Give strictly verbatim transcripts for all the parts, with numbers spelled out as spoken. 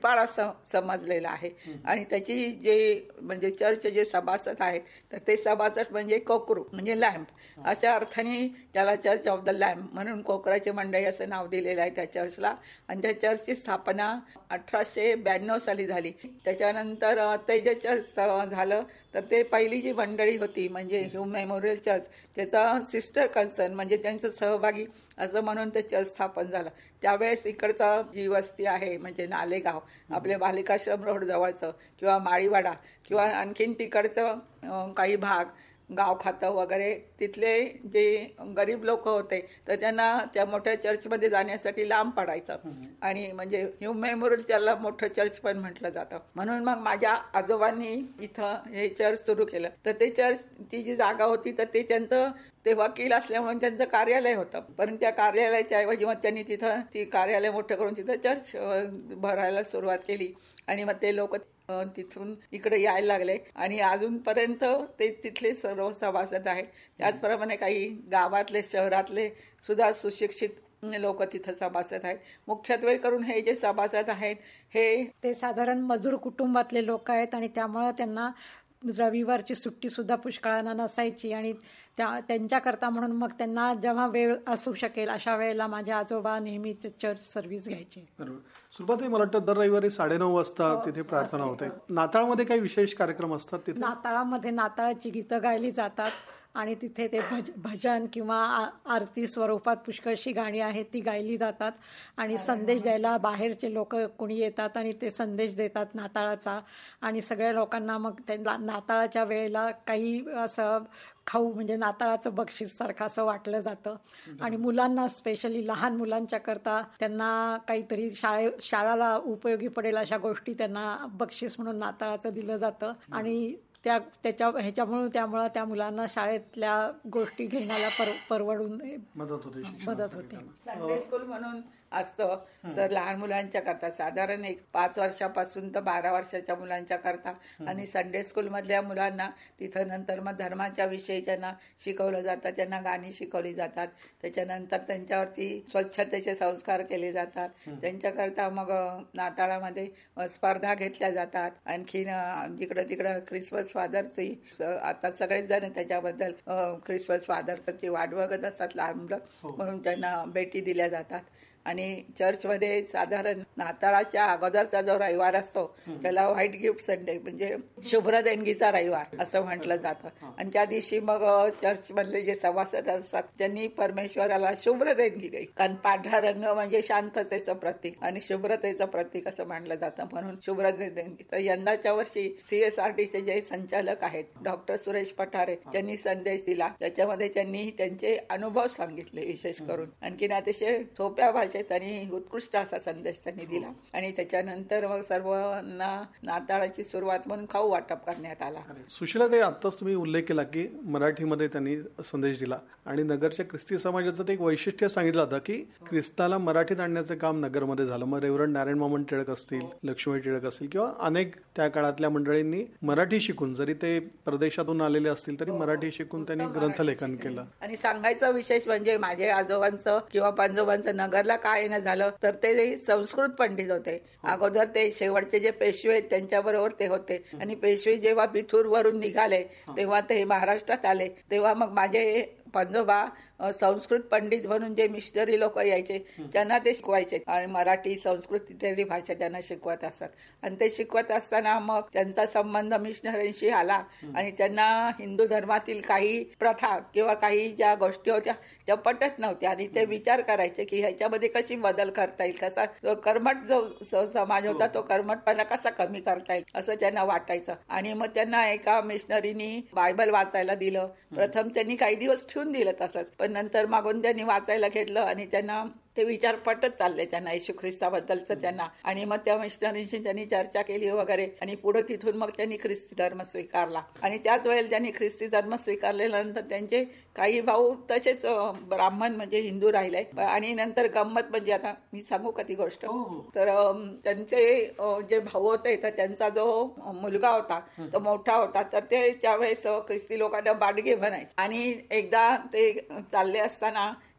दीपाळ असं समजलेलं आहे. आणि त्याची जे म्हणजे चर्च जे सभासद आहेत तर ते सभासद म्हणजे कोकरू म्हणजे लॅम्प अशा अर्थाने त्याला चर्च ऑफ द लॅम्प म्हणून कोकराची मंडळी असं नाव दिलेलं आहे त्या चर्चला. आणि त्या चर्चची स्थापना अठराशे ब्याण्णव साली झाली. त्याच्यानंतर ते जे चर्च झालं तर ते पहिली जी मंडळी होती म्हणजे ह्यू मेमोरियल चर्च त्याचा सिस्टर कन्सर्न म्हणजे त्यांचं सहभागी असं म्हणून ते चर्च स्थापन झालं. त्यावेळेस इकडचा जी वस्ती आहे म्हणजे नालेगाव आपल्या बालिकाश्रम रोड जवळचं किंवा माळीवाडा किंवा आणखीन तिकडचं काही भाग गाव खातं वगैरे तिथले जे गरीब लोक होते तर त्यांना त्या मोठ्या चर्चमध्ये जाण्यासाठी लांब पडायचं. आणि म्हणजे ह्यू मेमोरियल त्याला मोठं चर्च पण म्हटलं जातं. म्हणून मग माझ्या आजोबांनी इथं हे चर्च सुरू केलं. तर ते चर्च ती जी जागा होती तर ते त्यांचं ते वकील असल्यामुळे त्यांचं कार्यालय होतं. पण त्या कार्यालयाच्या ऐवजी मग त्यांनी तिथं ती कार्यालय मोठं करून तिथं चर्च भरायला सुरुवात केली. आणि मग ते लोक तिथून इकडे यायला लागले आणि अजूनपर्यंत ते तिथले सर्व सभासद आहेत. त्याचप्रमाणे काही गावातले शहरातले सुद्धा सुशिक्षित लोक तिथं सभासद आहेत. मुख्यत्वे करून हे जे सभासद आहेत हे ते साधारण मजूर कुटुंबातले लोक आहेत आणि त्यामुळे त्यांना रविवारची सुट्टी सुद्धा पुष्कळांना नसायची आणि त्या त्यांच्याकरता म्हणून मग त्यांना जेव्हा वेळ असू शकेल अशा वेळेला माझे आजोबा नेहमी चर्च सर्व्हिस घ्यायचे. सुरुवात मला वाटतं दर रविवारी साडेनऊ वाजता तिथे प्रार्थना होते. नाताळमध्ये काही विशेष कार्यक्रम असतात तिथे? नाताळामध्ये नाताळाची गीतं गायली जातात आणि तिथे ते भज भजन किंवा आरती स्वरूपात पुष्कळशी गाणी आहेत ती गायली जातात. आणि संदेश द्यायला बाहेरचे लोक कोणी येतात आणि ते संदेश देतात नाताळाचा. आणि सगळ्या लोकांना मग त्यांना नाताळाच्या वेळेला काही असं खाऊ म्हणजे नाताळाचं बक्षीस सारखं असं वाटलं जातं. आणि मुलांना स्पेशली लहान मुलांच्या करता त्यांना काहीतरी शाळे शाळेला उपयोगी पडेल अशा गोष्टी त्यांना बक्षीस म्हणून नाताळाचं दिलं जातं. आणि त्या त्याच्या ह्याच्यामुळे त्यामुळं त्या मुलांना शाळेतल्या गोष्टी घेण्याला पर परवडून मदत होते मदत होते. संडे स्कूल म्हणून असतं तर लहान मुलांच्या करता साधारण एक पाच वर्षापासून तर बारा वर्षाच्या मुलांच्या करता. आणि संडे स्कूल मधल्या मुलांना तिथं नंतर मग धर्माच्या विषयी त्यांना शिकवलं जातं. त्यांना गाणी शिकवली जातात. त्याच्यानंतर त्यांच्यावरती स्वच्छतेचे संस्कार केले जातात. त्यांच्याकरता मग नाताळामध्ये स्पर्धा घेतल्या जातात. आणखीन जिकडं तिकडं ख्रिसमस फादरची आता सगळेच जण त्याच्याबद्दल ख्रिसमस फादरची वाट बघत असतात लहान मुलं म्हणून त्यांना भेटी दिल्या जातात. आणि चर्चमध्ये साधारण नाताळाच्या अगोदरचा जो रविवार असतो त्याला व्हाईट गिफ्ट संडे म्हणजे शुभ्र देणगीचा रविवार असं म्हटलं जातं. आणि त्या दिवशी मग चर्च मधले जे सभासद असतात त्यांनी परमेश्वराला शुभ्र देणगी द्यायची. कारण पांढरा रंग म्हणजे शांततेचं प्रतीक आणि शुभ्रतेचं प्रतीक असं मानलं जातं म्हणून शुभ्र देणगी. तर यंदाच्या वर्षी सीएसआरटीचे जे संचालक आहेत डॉक्टर सुरेश पठारे त्यांनी संदेश दिला. त्याच्यामध्ये त्यांनी त्यांचे अनुभव सांगितले विशेष करून. आणखीन अतिशय सोप्या भाषेत आणि उत्कृष्ट असा संदेश त्यांनी दिला. आणि त्याच्यानंतर मग सर्वांना नाताळाची सुरुवात म्हणून खाऊ वाटप करण्यात आला. सुशीला ते आत्ताच तुम्ही उल्लेख केला की मराठीमध्ये त्यांनी संदेश दिला आणि नगरच्या ख्रिस्ती समाजाचं ते एक वैशिष्ट्य सांगितलं होतं की ख्रिस्ताला मराठीत आणण्याचं काम नगरमध्ये झालं. मग रेव्हरंड नारायण मामन टिळक असतील, लक्ष्मी टिळक असतील किंवा अनेक त्या काळातल्या मंडळींनी मराठी शिकून जरी ते प्रदेशातून आलेले असतील तरी मराठी शिकून त्यांनी ग्रंथलेखन केलं. आणि सांगायचं विशेष म्हणजे माझ्या आजोबांचं किंवा पंजोबांचं नगरला काय न झालं तर ते संस्कृत पंडित होते. अगोदर ते शेवटचे जे पेशवे आहेत त्यांच्याबरोबर ते होते. आणि पेशवे जेव्हा बिथूर वरून निघाले तेव्हा ते महाराष्ट्रात आले तेव्हा मग माझे पंजोबा संस्कृत पंडित म्हणून जे मिशनरी लोक यायचे त्यांना ते शिकवायचे आणि मराठी संस्कृत इत्यादी भाषा त्यांना शिकवत असतात. आणि ते शिकवत असताना मग त्यांचा संबंध मिशनरींशी आला आणि त्यांना हिंदू धर्मातील काही प्रथा किंवा काही ज्या गोष्टी होत्या त्या पटत नव्हत्या आणि ते विचार करायचे की ह्याच्यामध्ये कशी बदल करता येईल, कसा जो कर्मठ जो समाज होता तो कर्मठपणा कसा कमी करता येईल असं त्यांना वाटायचं. आणि मग त्यांना एका मिशनरीनी बायबल वाचायला दिलं. प्रथम त्यांनी काही दिवस ठेवून दिलं तसंच, पण नंतर मागून त्यांनी वाचायला घेतलं आणि त्यांना ते विचार पटत चालले त्यांना येशू ख्रिस्ताबद्दलचं त्यांना. आणि मग त्या मिशनरींशी त्यांनी चर्चा केली वगैरे आणि पुढे तिथून मग त्यांनी ख्रिस्ती धर्म स्वीकारला. आणि त्याच वेळेला त्यांनी ख्रिस्ती धर्म स्वीकारल्यानंतर त्यांचे काही भाऊ तसेच ब्राह्मण म्हणजे हिंदू राहिले. आणि नंतर गंमत म्हणजे आता मी सांगू का ती गोष्ट, तर त्यांचे जे भाऊ होते तर त्यांचा जो मुलगा होता तो मोठा होता तर ते त्यावेळेस ख्रिस्ती लोकांना बाडगे म्हणायचे. आणि एकदा ते चालले असताना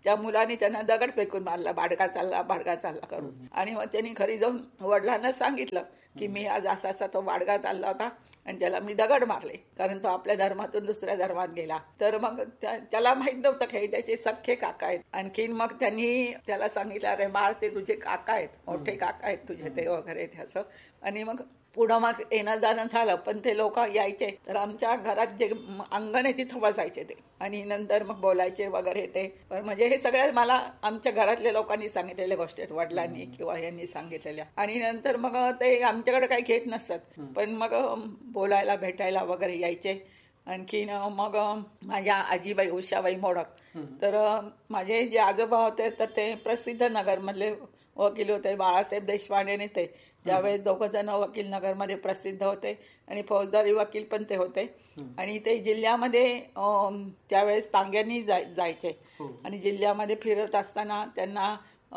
त्या मुलाने त्यांना दगड फेकून मारला, बाडगा चालला बाडगा चालला करून. आणि मग त्यांनी घरी जाऊन वडिलांना सांगितलं की मी आज असा असा तो बाडगा चालला होता आणि त्याला मी दगड मारले, कारण तो आपल्या धर्मातून दुसऱ्या धर्मात गेला. तर मग त्याला माहित नव्हतं की त्याचे सख्खे काका आहेत. आणखीन मग त्यांनी त्याला सांगितलं, अरे बाळ ते तुझे काका आहेत, मोठे काका आहेत तुझे ते वगैरे त्याचं. आणि मग पुढं मग येणं जाणं झालं. पण ते लोक यायचे तर आमच्या घरात जे अंगण आहे तिथं बसायचे ते, आणि नंतर मग बोलायचे वगैरे ते. पण म्हणजे हे सगळ्या मला आमच्या घरातल्या लोकांनी सांगितलेल्या गोष्टी आहेत, वडिलांनी किंवा यांनी सांगितलेल्या. आणि नंतर मग ते आमच्याकडे काही घेत नसतात, पण मग बोलायला भेटायला वगैरे यायचे. आणखीन मग माझ्या आजीबाई उषाबाई मोडक, तर माझे जे आजोबा होते तर ते प्रसिद्ध नगरमधले वकील होते, बाळासाहेब देशपांडे नेते. त्यावेळेस दोघं जण वकील नगरमध्ये प्रसिद्ध होते आणि फौजदारी वकील पण ते होते. आणि ते जिल्ह्यामध्ये त्यावेळेस तांग्यांनी जाय जायचे आणि जिल्ह्यामध्ये फिरत असताना त्यांना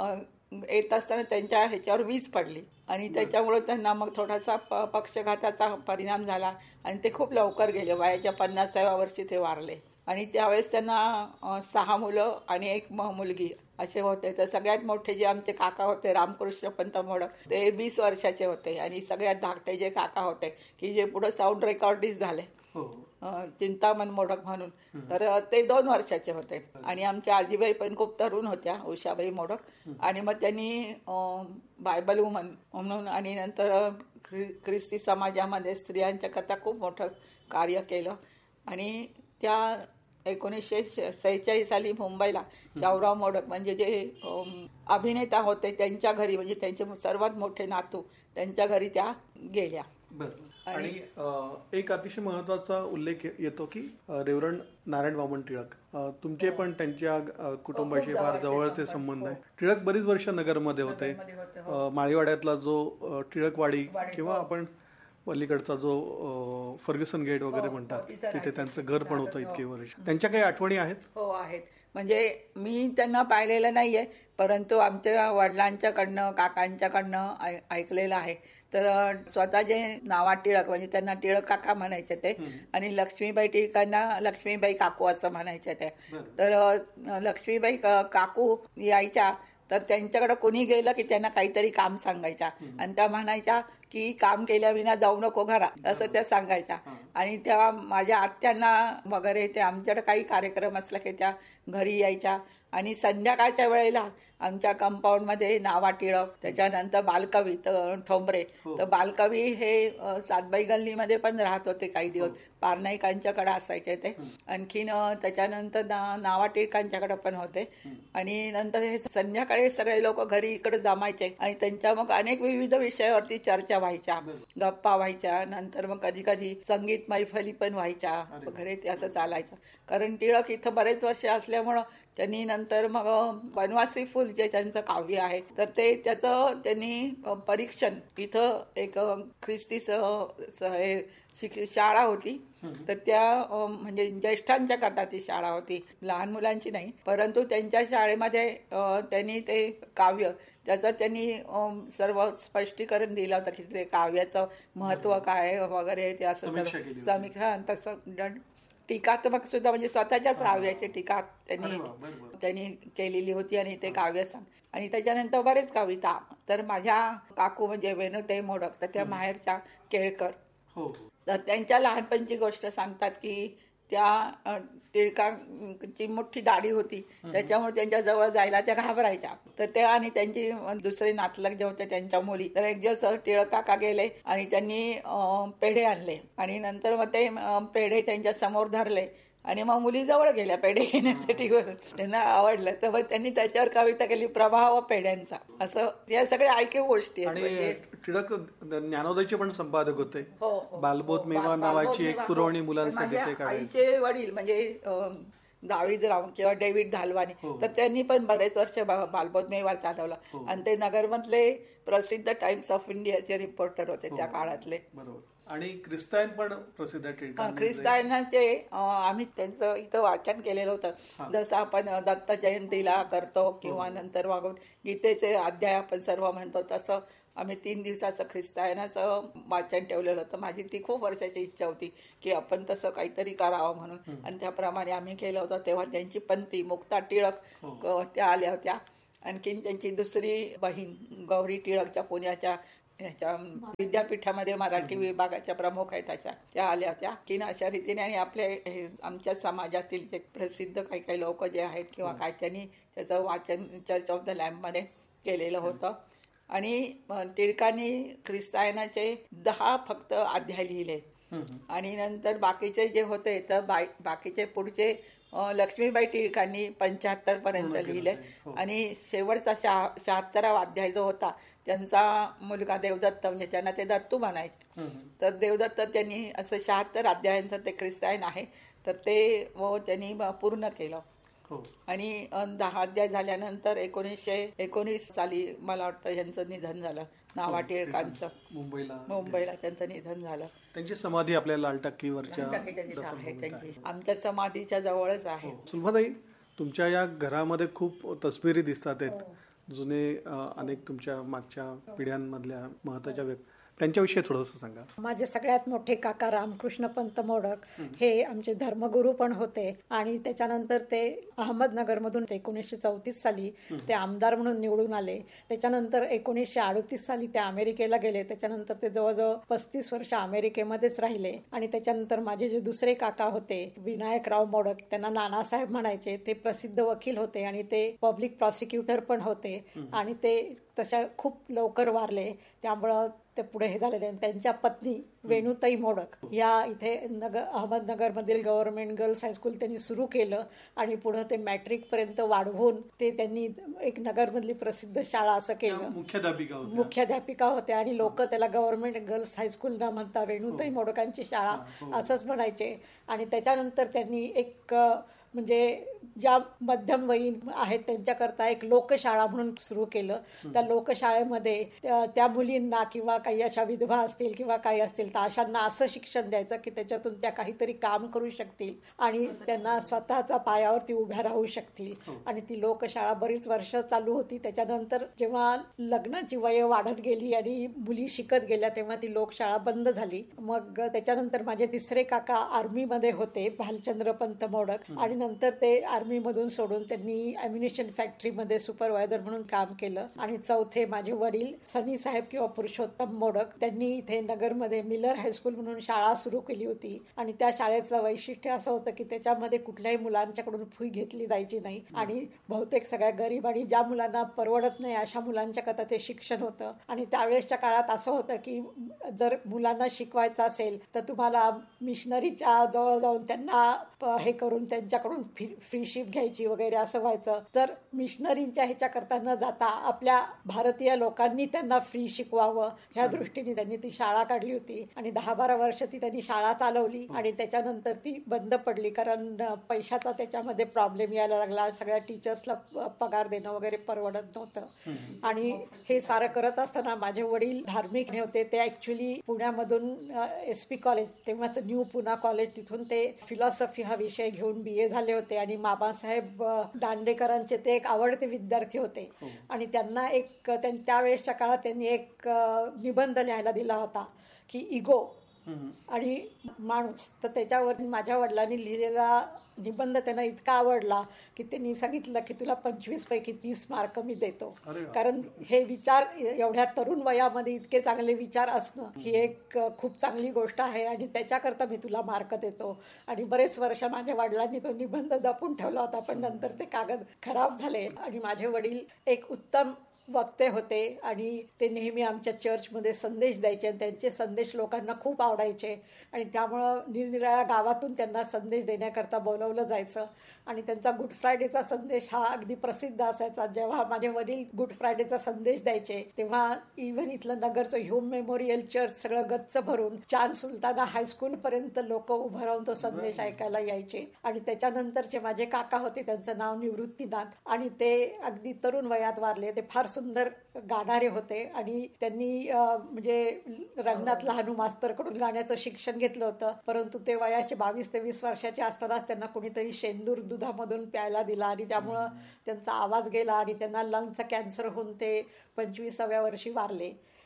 येत असताना त्यांच्या ह्याच्यावर वीज पडली आणि त्याच्यामुळे त्यांना मग थोडासा प पक्षघाताचा परिणाम झाला आणि ते खूप लवकर गेले. वयाच्या पन्नासाव्या वर्षी ते वारले. आणि त्यावेळेस त्यांना सहा मुलं आणि एक मुलगी असे होते. तर सगळ्यात मोठे जे आमचे काका होते रामकृष्ण पंत मोडक, ते वीस वर्षाचे होते. आणि सगळ्यात धाकटे जे काका होते की जे पुढे साऊंड रेकॉर्डिस्ट झाले, चिंतामण मोडक म्हणून, तर ते दोन वर्षाचे होते. आणि आमच्या आजीबाई पण खूप तरुण होत्या, उषाबाई मोडक. आणि मग त्यांनी बायबल वुमन म्हणून आणि नंतर ख्रिस्ती समाजामध्ये स्त्रियांच्या करता खूप मोठं कार्य केलं. आणि त्या एकोणीसशे सेहेचाळीस साली मुंबईला शाहूराव मोडक म्हणजे जे अभिनेता होते त्यांच्या घरी, म्हणजे त्यांचे सर्वात मोठे नातू त्यांच्या घरी त्या गेल्या. आणि एक अतिशय महत्वाचा उल्लेख येतो की रेव्हरंड नारायण वामन टिळक, तुमचे पण त्यांच्या कुटुंबाशी फार जवळचे संबंध आहे. टिळक बरीच वर्ष नगरमध्ये होते. माळीवाड्यातला जो टिळकवाडी किंवा आपण पलीकडचा जो फर्ग्युसन गेट वगैरे म्हणतात तिथे त्यांचं घर पण होतं इतके वर्ष. त्यांच्या काही आठवणी आहेत? हो आहेत. म्हणजे मी त्यांना पाहिलेलं नाहीये, परंतु आमच्या वडिलांच्याकडनं काकांच्याकडनं ऐकलेलं आहे. तर स्वतः जे नावात टिळक म्हणजे त्यांना टिळक काका म्हणायचे ते, आणि लक्ष्मीबाई टिळकांना लक्ष्मीबाई काकू असं म्हणायचे ते. तर लक्ष्मीबाई काकू यायच्या तर त्यांच्याकडे कोणी गेलं की त्यांना काहीतरी काम सांगायच्या आणि त्या म्हणायच्या की काम केल्याविना जाऊ नको घरात, असं त्या सांगायच्या. आणि त्या माझ्या आत्यांना वगैरे ते आमच्याकडे काही कार्यक्रम असला की त्या घरी यायच्या. आणि संध्याकाळच्या वेळेला आमच्या कंपाऊंडमध्ये नावा टिळक, त्याच्यानंतर बालकवी ठोंबरे. तर बालकवी हे सातबाई गल्लीमध्ये पण राहत होते काही दिवस, पारनाईकांच्याकडे असायचे ते. आणखीन त्याच्यानंतर नावा टिळकांच्याकडे पण होते. आणि नंतर हे संध्याकाळी सगळे लोक घरी इकडे जमायचे आणि त्यांच्या मग अनेक विविध विषयावरती चर्चा व्हायच्या, गप्पा व्हायच्या. नंतर मग कधी कधी संगीत मैफली पण व्हायच्या वगैरे, ते असं चालायचं. कारण टिळक इथं बरेच वर्ष असल्यामुळं त्यांनी नंतर मग वनवासी फुल जे त्यांचं काव्य आहे तर ते त्याचं त्यांनी परीक्षण इथं एक ख्रिस्ती शाळा होती, तर त्या म्हणजे ज्येष्ठांच्या करता ती शाळा होती, लहान मुलांची नाही. परंतु त्यांच्या शाळेमध्ये त्यांनी ते काव्य त्याचं त्यांनी सर्व स्पष्टीकरण दिलं होतं की ते काव्याचं महत्व काय वगैरे, ते असं सर्व समीक्षा तसं टीकात्मक सुद्धा म्हणजे स्वतःच्याच काव्याची टीका त्यांनी त्यांनी केलेली होती. आणि ते काव्य सांग आणि त्याच्यानंतर बरेच कविता. तर माझ्या काकू म्हणजे वेणुताई मोडक, तर त्या माहेरच्या केळकर, तर त्यांच्या लहानपणची गोष्ट सांगतात की त्या टिळकांची मोठी दाढी होती, त्याच्यामुळे त्यांच्या जवळ जायला त्या घाबरायच्या. तर त्या आणि त्यांची दुसरे नातलग जे होते त्यांच्या मुली, तर एक दिवस टिळक काका गेले आणि त्यांनी पेढे आणले आणि नंतर मग ते पेढे त्यांच्या समोर धरले आणि मग मुली जवळ गेल्या पेढे घेण्यासाठी, त्यांना आवडलं. तर मग त्यांनी त्याच्यावर कविता केली, प्रभाव पेढ्यांचा. असं या सगळ्या ऐकीव गोष्टी आहेत. टिळक ज्ञानोदयचे पण संपादक होते. बालबोध मेवा नावाची एक पुरवणी मुलांसाठी ते काढायचे. आईचे वडील म्हणजे दावीदराव किंवा डेव्हिड धालवानी, तर त्यांनी पण बरेच वर्ष बालबोध मेवा चालवला. आणि ते नगरमधले प्रसिद्ध टाइम्स ऑफ इंडियाचे रिपोर्टर होते त्या काळातले. आणि ख्रिस्तायन पण प्रसिद्ध टिळक. ख्रिस्तायनाचे आम्ही त्यांचं इथं वाचन केलेलं होतं, जसं आपण दत्त जयंतीला करतो किंवा नंतर मग गीतेचे अध्याय आपण सर्व म्हणतो, तसं आम्ही तीन दिवसाचं ख्रिस्तायनाचं वाचन ठेवलेलं होतं. माझी ती खूप वर्षाची इच्छा होती की आपण तसं काहीतरी करावं म्हणून, आणि त्याप्रमाणे आम्ही केलं होतं. तेव्हा त्यांची पंथी मुक्ता टिळक क- त्या आल्या होत्या. आणखीन त्यांची दुसरी बहीण गौरी टिळक ज्या पुण्याच्या ह्याच्या विद्यापीठामध्ये मराठी विभागाच्या प्रमुख आहेत अशा त्या आल्या होत्या. की अशा रीतीने आणि आपले हे आमच्या समाजातील जे प्रसिद्ध काही काही लोक जे आहेत किंवा काय त्यांनी त्याचं वाचन चर्च ऑफ द लॅम्पमध्ये केलेलं होतं. आणि टिळकांनी ख्रिस्तायनाचे दहा फक्त अध्याय लिहिले आणि नंतर बाकीचे जे होते तर बाय बाकीचे पुढचे अ, लक्ष्मीबाई टिळकांनी पंच्याहत्तर पर्यंत लिहिले. आणि शेवटचा शहा शहात्तरावा अध्याय जो होता त्यांचा मुलगा देवदत्त, म्हणजे त्यांना ते दत्तू म्हणायचे, तर देवदत्त त्यांनी असं शहात्तर अध्यायांचं ते ख्रिस्तायन आहे तर ते व त्यांनी ब- पूर्ण केलं. आणि अ, दहा अध्याय झाल्यानंतर एकोणीसशे एकोणीस साली मला वाटतं यांचं निधन झालं, नावा टिळकांचं. मुंबईला मुंबईला त्यांचं निधन झालं. त्यांची समाधी आपल्या लाल टाकीवरच्या टाकीच्या तिथं आहे त्यांची, आमच्या समाधीच्या जवळच आहे. सुलभाताई, तुमच्या या घरामध्ये खूप तस्विरी दिसतात आहेत जुने अ, अनेक तुमच्या मागच्या पिढ्यांमधल्या महत्वाच्या व्यक्ती, त्यांच्याविषयी थोडंसं सांगा. माझे सगळ्यात मोठे काका रामकृष्ण पंत मोडक हे आमचे धर्मगुरू पण होते आणि त्याच्यानंतर ते अहमदनगरमधून एकोणीसशे चौतीस साली ते आमदार म्हणून निवडून आले. त्याच्यानंतर एकोणीसशे अडतीस साली ते अमेरिकेला गेले. त्याच्यानंतर ते जवळजवळ पस्तीस वर्ष अमेरिकेमध्येच राहिले. आणि त्याच्यानंतर माझे जे दुसरे काका होते विनायकराव मोडक, त्यांना नानासाहेब म्हणायचे, ते प्रसिद्ध वकील होते आणि ते पब्लिक प्रॉसिक्युटर पण होते आणि ते तशा खूप लवकर वारले. त्यामुळं ते पुढे हे झालेले. त्यांच्या पत्नी वेणुताई मोडक या इथे नगर अहमदनगरमधील गव्हर्नमेंट गर्ल्स हायस्कूल त्यांनी सुरू केलं आणि पुढे ते मॅट्रिक पर्यंत वाढवून ते त्यांनी एक नगरमधली प्रसिद्ध शाळा असं केलं. मुख्याध्यापिका होत्या. मुख्याध्यापिका होत्या आणि लोक त्याला गव्हर्नमेंट गर्ल्स हायस्कूल न म्हणता वेणुताई मोडकांची शाळा असंच म्हणायचे. आणि त्याच्यानंतर त्यांनी एक म्हणजे ज्या मध्यमवयीन आहेत त्यांच्याकरता एक लोकशाळा म्हणून सुरू केलं. त्या लोकशाळेमध्ये त्या- त्या मुलींना किंवा काही अशा विधवा असतील किंवा काही असतील तर अशांना असं शिक्षण द्यायचं की त्याच्यातून त्या काहीतरी काम करू शकतील आणि त्यांना स्वतःच्या पायावरती उभ्या राहू शकतील. आणि ती लोकशाळा बरीच वर्ष चालू होती. त्याच्यानंतर जेव्हा लग्नाची वय वाढत गेली आणि मुली शिकत गेल्या तेव्हा ती लोकशाळा बंद झाली. मग त्याच्यानंतर माझे तिसरे काका आर्मीमध्ये होते, भालचंद्र पंत मोडक, आणि नंतर ते आर्मीमधून सोडून त्यांनी ॲम्युनिशन फॅक्टरीमध्ये सुपरवायझर म्हणून काम केलं. आणि चौथे माझे वडील सनी साहेब किंवा पुरुषोत्तम मोडक, त्यांनी इथे नगरमध्ये मिलर हायस्कूल म्हणून शाळा सुरू केली होती. आणि त्या शाळेचं वैशिष्ट्य असं होतं की त्याच्यामध्ये कुठल्याही मुलांच्याकडून फी घेतली जायची नाही आणि बहुतेक सगळ्या गरीब आणि ज्या मुलांना परवडत नाही अशा मुलांच्या करता ते शिक्षण होतं. आणि त्यावेळेसच्या काळात असं होतं की जर मुलांना शिकवायचं असेल तर तुम्हाला मिशनरीच्या जवळ जाऊन त्यांना प- हे करून त्यांच्याकडून फ्री शिप घ्यायची वगैरे असं व्हायचं. तर मिशनरींच्या ह्याच्या करता न जाता आपल्या भारतीय लोकांनी त्यांना फ्री शिकवावं ह्या दृष्टीने त्यांनी ती शाळा काढली होती. आणि दहा बारा वर्ष ती त्यांनी शाळा चालवली आणि त्याच्यानंतर ती बंद पडली कारण पैशाचा त्याच्यामध्ये प्रॉब्लेम यायला लागला. सगळ्या टीचर्सला पगार देणं वगैरे परवडत नव्हतं. आणि हे सारं करत असताना माझे वडील धार्मिक होते. ते ऍक्च्युली पुण्यामधून एस पी कॉलेज, तेव्हाच न्यू पुणा कॉलेज, तिथून ते फिलॉसॉफी हा विषय घेऊन बी ए झाले होते. आणि मामासाहेब अ, दांडेकरांचे ते एक आवडते विद्यार्थी होते. आणि त्यांना एक त्यां- त्यावेळेसच्या काळात त्यांनी एक अ, निबंध लिहायला दिला होता की इगो आणि माणूस. तर त्याच्यावर माझ्या वडिलांनी लिहिलेला निबंध त्यांना इतका आवडला की त्यांनी सांगितलं की तुला पंचवीस पैकी तीस मार्क मी देतो. कारण हे विचार एवढ्या तरुण वयामध्ये इतके चांगले विचार असणं ही एक खूप चांगली गोष्ट आहे आणि त्याच्याकरता मी तुला मार्क देतो. आणि बरेच वर्ष माझ्या वडिलांनी तो निबंध जपून ठेवला होता, पण नंतर ते कागद खराब झाले. आणि माझे वडील एक उत्तम वक्ते होते आणि ते नेहमी आमच्या चर्चमध्ये संदेश द्यायचे आणि त्यांचे संदेश लोकांना खूप आवडायचे. आणि त्यामुळं निरनिराळ्या गावातून त्यांना संदेश देण्याकरता बोलवलं जायचं. आणि त्यांचा गुड फ्रायडेचा संदेश हा अगदी प्रसिद्ध असायचा. जेव्हा माझे वडील गुड फ्रायडेचा संदेश द्यायचे तेव्हा इव्हन इथलं नगरचं ह्यूम मेमोरियल चर्च सगळं गच्च भरून चांद सुलताना हायस्कूल पर्यंत लोक उभं राहून तो संदेश ऐकायला यायचे. आणि त्याच्यानंतरचे माझे काका होते, त्यांचं नाव निवृत्तीनाथ, आणि ते अगदी तरुण वयात वारले. ते फार सुंदर गाणारे होते आणि त्यांनी म्हणजे रंगनाथ लहानू मास्तरकडून गाण्याचं शिक्षण घेतलं होतं. परंतु ते वयाचे बावीस तेवीस वर्षाचे असतानाच त्यांना कोणीतरी शेंदूर दुधामधून प्यायला दिला आणि त्यामुळं त्यांचा आवाज गेला आणि त्यांना लंगचा कॅन्सर होऊन ते पंचवीसाव्या वर्षी वारले.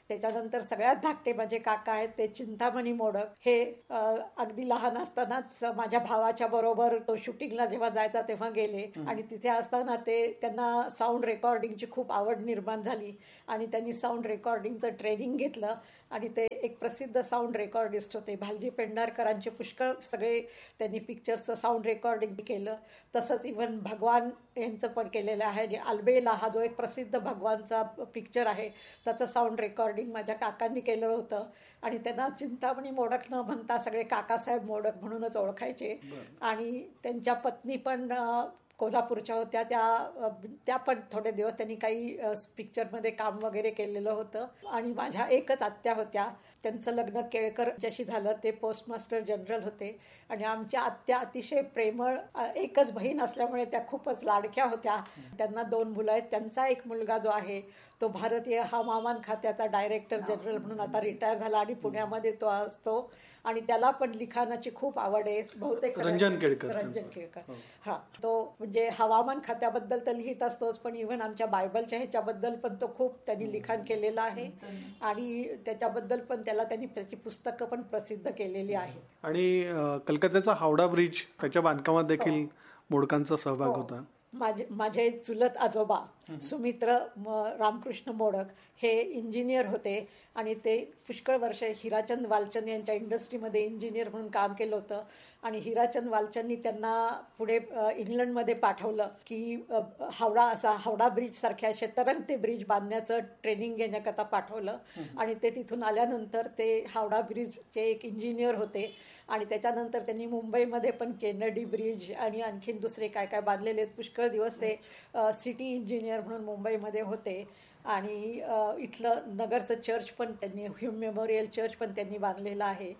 त्याच्यानंतर सगळ्यात धाकटे माझे काका आहेत ते चिंतामणी मोडक. हे अगदी लहान असतानाच माझ्या भावाच्या बरोबर तो शूटिंगला जेव्हा जायचा तेव्हा गेले आणि तिथे असताना ते त्यांना साऊंड रेकॉर्डिंगची खूप आवड निर्माण झाली आणि त्यांनी साऊंड रेकॉर्डिंगचं ट्रेनिंग घेतलं आणि ते एक प्रसिद्ध साऊंड रेकॉर्डिस्ट होते. भालजी पेंढारकरांचे पुष्कळ सगळे त्यांनी पिक्चर्सचं साऊंड रेकॉर्डिंग केलं. तसंच इव्हन भगवान यांचं पण केलेलं आहे. जे अल्बेला हा जो एक प्रसिद्ध भगवानचा पिक्चर आहे त्याचं साऊंड रेकॉर्डिंग माझ्या काकांनी केलं होतं आणि त्यांना चिंतामणी मोडक न म्हणता सगळे काकासाहेब मोडक म्हणूनच ओळखायचे. आणि त्यांच्या पत्नी पण कोल्हापूरच्या होत्या. त्या त्या पण थोडे दिवस त्यांनी काही पिक्चरमध्ये काम वगैरे केलेलं होतं. आणि माझ्या एकच आत्या होत्या, त्यांचं लग्न केळकरच्याशी झालं. ते पोस्टमास्टर जनरल होते आणि आमच्या आत्या अतिशय प्रेमळ, एकच बहीण असल्यामुळे त्या खूपच लाडक्या होत्या. त्यांना दोन मुलं आहेत. त्यांचा एक मुलगा जो आहे तो भारतीय हवामान खात्याचा डायरेक्टर जनरल म्हणून आता रिटायर झाला आणि पुण्यामध्ये तो असतो आणि त्याला पण लिखाणाची खूप आवड आहे. बहुतेक रंजन केळकर. रंजन केळकर हा तो म्हणजे हवामान खात्याबद्दल तर लिहित असतोच, पण इव्हन आमच्या बायबलच्या ह्याच्याबद्दल पण तो खूप त्यांनी लिखाण केलेलं आहे आणि त्याच्याबद्दल पण त्याला त्यांनी त्याची पुस्तकं पण प्रसिद्ध केलेली आहेत. आणि कलकत्त्याचा हावडा ब्रिज त्याच्या बांधकामात देखील मोडकांचा सहभाग होता. माझे माझे चुलत आजोबा सुमित्र रामकृष्ण मोडक हे इंजिनियर होते आणि ते पुष्कळ वर्ष हिराचंद वालचंद यांच्या इंडस्ट्रीमध्ये इंजिनियर म्हणून काम केलं होतं आणि हिराचंद वालचंदनी त्यांना पुढे इंग्लंडमध्ये पाठवलं की हावडा असा हावडा ब्रिज सारख्या असे तरंगते ब्रिज बांधण्याचं ट्रेनिंग घेण्याकरता पाठवलं आणि ते तिथून आल्यानंतर ते हावडा ब्रिजचे एक इंजिनियर होते आणि त्याच्यानंतर त्यांनी मुंबईमध्ये पण केनेडी ब्रिज आणि आणखीन दुसरे काय काय बांधलेले आहेत. पुष्कळ दिवस ते सिटी इंजिनियर म्हणून मुंबईमध्ये होते आणि इथलं नगरचं चर्च पण त्यांनी ह्यूम मेमोरियल चर्च पण त्यांनी बांधलेलं आहे.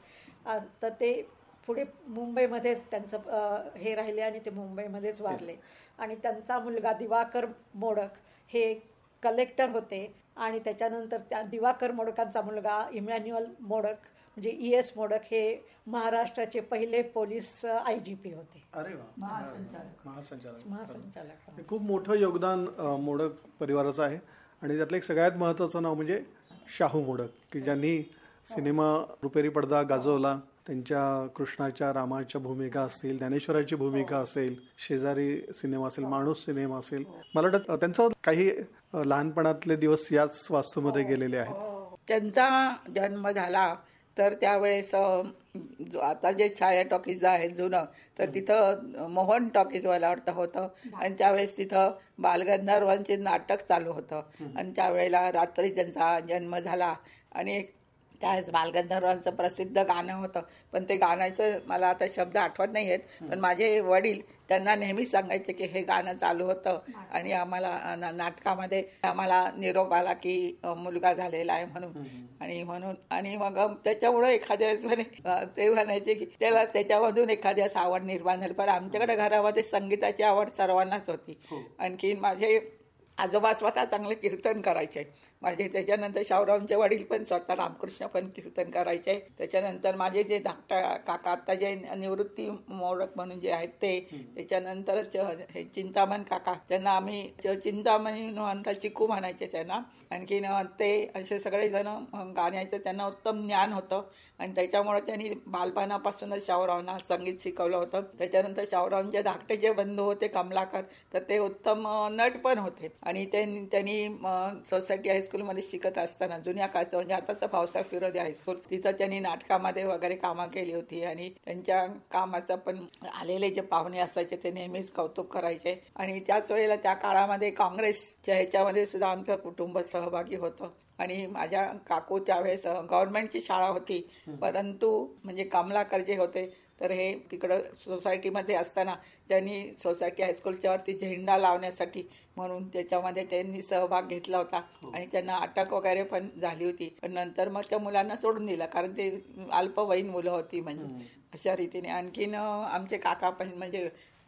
तर ते पुढे मुंबईमध्येच त्यांचं हे राहिले आणि ते मुंबईमध्येच वारले. आणि त्यांचा मुलगा दिवाकर मोडक हे कलेक्टर होते आणि त्याच्यानंतर त्या दिवाकर मोडकांचा मुलगा इमॅन्युअल मोडक म्हणजे ई एस मोडक हे महाराष्ट्राचे पहिले पोलीस आय जी पी होते. अरे वा. महासंचालक महासंचालक खूप मोठं योगदान मोडक परिवाराचं आहे. आणि त्यातलं एक सगळ्यात महत्त्वाचं नाव म्हणजे शाहू मोडक, की ज्यांनी सिनेमा रुपेरी पडदा गाजवला. त्यांच्या कृष्णाच्या रामाच्या भूमिका असतील, ज्ञानेश्वराची भूमिका असेल, शेजारी सिनेमा असेल, माणूस सिनेमा असेल. मला वाटतं त्यांचा काही लहानपणातले दिवस याच वास्तूमध्ये गेलेले आहेत. त्यांचा जन्म झाला तर त्यावेळेस आता जे छाया टॉकीज आहे जुनं तर तिथं मोहन टॉकीज मला वाटतं होतं आणि त्यावेळेस तिथं बालगंधर्वांचे नाटक चालू होतं आणि त्यावेळेला रात्री त्यांचा जन्म झाला आणि त्यावेळेस बालगंधर्वांचं प्रसिद्ध गाणं होतं. पण ते गाण्याचं मला आता शब्द आठवत नाही आहेत, पण माझे वडील त्यांना नेहमीच सांगायचे की हे गाणं चालू होतं आणि आम्हाला नाटकामध्ये आम्हाला निरोप आला की मुलगा झालेला आहे म्हणून. आणि म्हणून आणि मग त्याच्यामुळं एखाद्या वेळेस म्हणे ते म्हणायचे की त्याला त्याच्यामधून एखाद्यास आवड निर्माण झाली. पण आमच्याकडे घरामध्ये संगीताची आवड सर्वांनाच होती. आणखीन माझे आजोबा स्वतः चांगले कीर्तन करायचे. माझे त्याच्यानंतर शाहूरावांचे वडील पण स्वतः रामकृष्ण पण कीर्तन करायचे. त्याच्यानंतर माझे जे धाकटा काका आता जे निवृत्ती मोडक म्हणून जे आहेत ते, त्याच्यानंतर हे चिंतामण काका त्यांना आम्ही चिंतामणी म्हणता चिकू म्हणायचे त्यांना. आणखीन ते असे सगळेजण गाण्याचं त्यांना उत्तम ज्ञान होतं आणि त्याच्यामुळे त्यांनी बालपणापासूनच शाहूरावांना संगीत शिकवलं होतं. त्याच्यानंतर शाहूरावांचे धाकटे जे बंधू होते कमलाकर तर ते उत्तम नट पण होते आणि त्यांनी सोसायटी हायस्कूलमध्ये शिकत असताना जुन्या काळचं म्हणजे आताचं भाऊसाहेब फिरोदी हायस्कूल तिथं त्यांनी नाटकामध्ये वगैरे कामं केली होती आणि त्यांच्या कामाचं पण आलेले जे पाहुणे असायचे ते नेहमीच कौतुक करायचे. आणि त्याच वेळेला त्या काळामध्ये काँग्रेसच्या ह्याच्यामध्ये सुद्धा आमचं कुटुंब सहभागी होतं आणि माझ्या काकू त्यावेळेस गव्हर्नमेंटची शाळा होती परंतु म्हणजे कमलाकर जे होते तर हे तिकडं सोसायटीमध्ये असताना त्यांनी सोसायटी हायस्कूलच्या वरती झेंडा लावण्यासाठी म्हणून त्याच्यामध्ये त्यांनी सहभाग घेतला होता आणि त्यांना अटक वगैरे पण झाली होती. पण नंतर मग त्या मुलांना सोडून दिलं कारण ते अल्पवयीन मुलं होती म्हणजे अशा रीतीने. आणखीन आमचे काका पण म्हणजे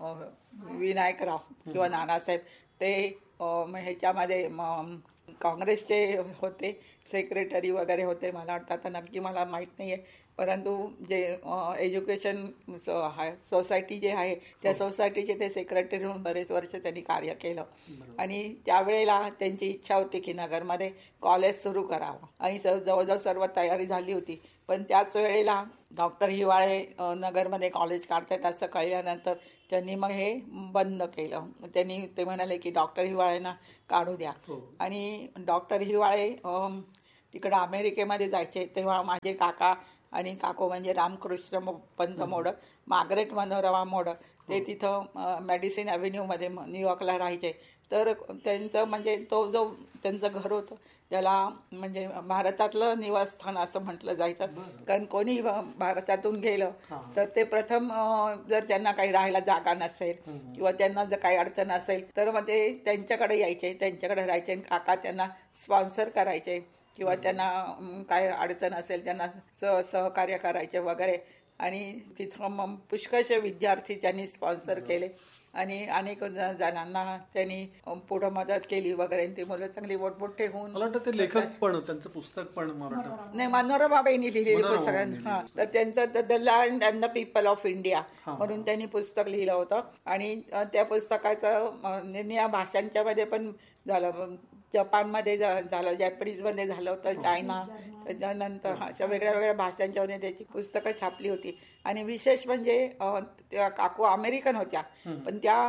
विनायकराव किंवा नानासाहेब ते ह्याच्यामध्ये काँग्रेसचे होते सेक्रेटरी वगैरे होते मला वाटतं, आता नक्की मला माहीत नाही आहे, परंतु जे एज्युकेशन सोसायटी जे आहे त्या सोसायटीचे ते सेक्रेटरी म्हणून बरेच वर्ष त्यांनी कार्य केलं. आणि त्यावेळेला त्यांची इच्छा होती की नगरमध्ये कॉलेज सुरू करावं आणि जवळजवळ सर्व तयारी झाली होती. पण त्याच वेळेला डॉक्टर हिवाळे नगरमध्ये कॉलेज काढतात असं कळल्यानंतर त्यांनी मग हे बंद केलं. त्यांनी ते म्हणाले की डॉक्टर हिवाळेंना काढू द्या. आणि डॉक्टर हिवाळे तिकडं अमेरिकेमध्ये जायचे तेव्हा माझे काका आणि काकू म्हणजे रामकृष्ण पंत मोडक, मार्गरेट मनोरमा मोडक, ते तिथं मेडिसिन ॲव्हेन्यूमध्ये न्यूयॉर्कला राहायचे. तर त्यांचं म्हणजे तो जो त्यांचं घर होतं त्याला म्हणजे भारतातलं निवासस्थान असं म्हटलं जायचं. कारण कोणी भारतातून गेलं तर ते प्रथम जर त्यांना काही राहायला जागा नसेल किंवा त्यांना जर काही अडचण असेल तर मग ते त्यांच्याकडे यायचे, त्यांच्याकडे राहायचे. काका त्यांना स्पॉन्सर करायचे किंवा त्यांना काय अडचण असेल त्यांना सह सहकार्य करायचे वगैरे. आणि तिथं मग पुष्कळशे विद्यार्थी त्यांनी स्पॉन्सर केले आणि अनेक जणांना त्यांनी पुढे मदत केली वगैरे. ती मुलं चांगली मोठमोठे होऊन मला वाटतं ते लेखक पण त्यांचं पुस्तक पण नाही मनोरमाबाईंनी लिहिलेली पुस्तकं. हा तर त्यांचं the land and the people of India म्हणून त्यांनी पुस्तक लिहिलं होतं. आणि त्या पुस्तकाचं निर्णय भाषांच्या मध्ये पण झालं. जपानमध्ये झालं, जॅपनीजमध्ये झालं होतं, चायना, त्याच्यानंतर अशा वेगळ्या वेगळ्या भाषांच्यामध्ये त्याची पुस्तकं छापली होती. आणि विशेष म्हणजे त्या काकू अमेरिकन होत्या पण त्या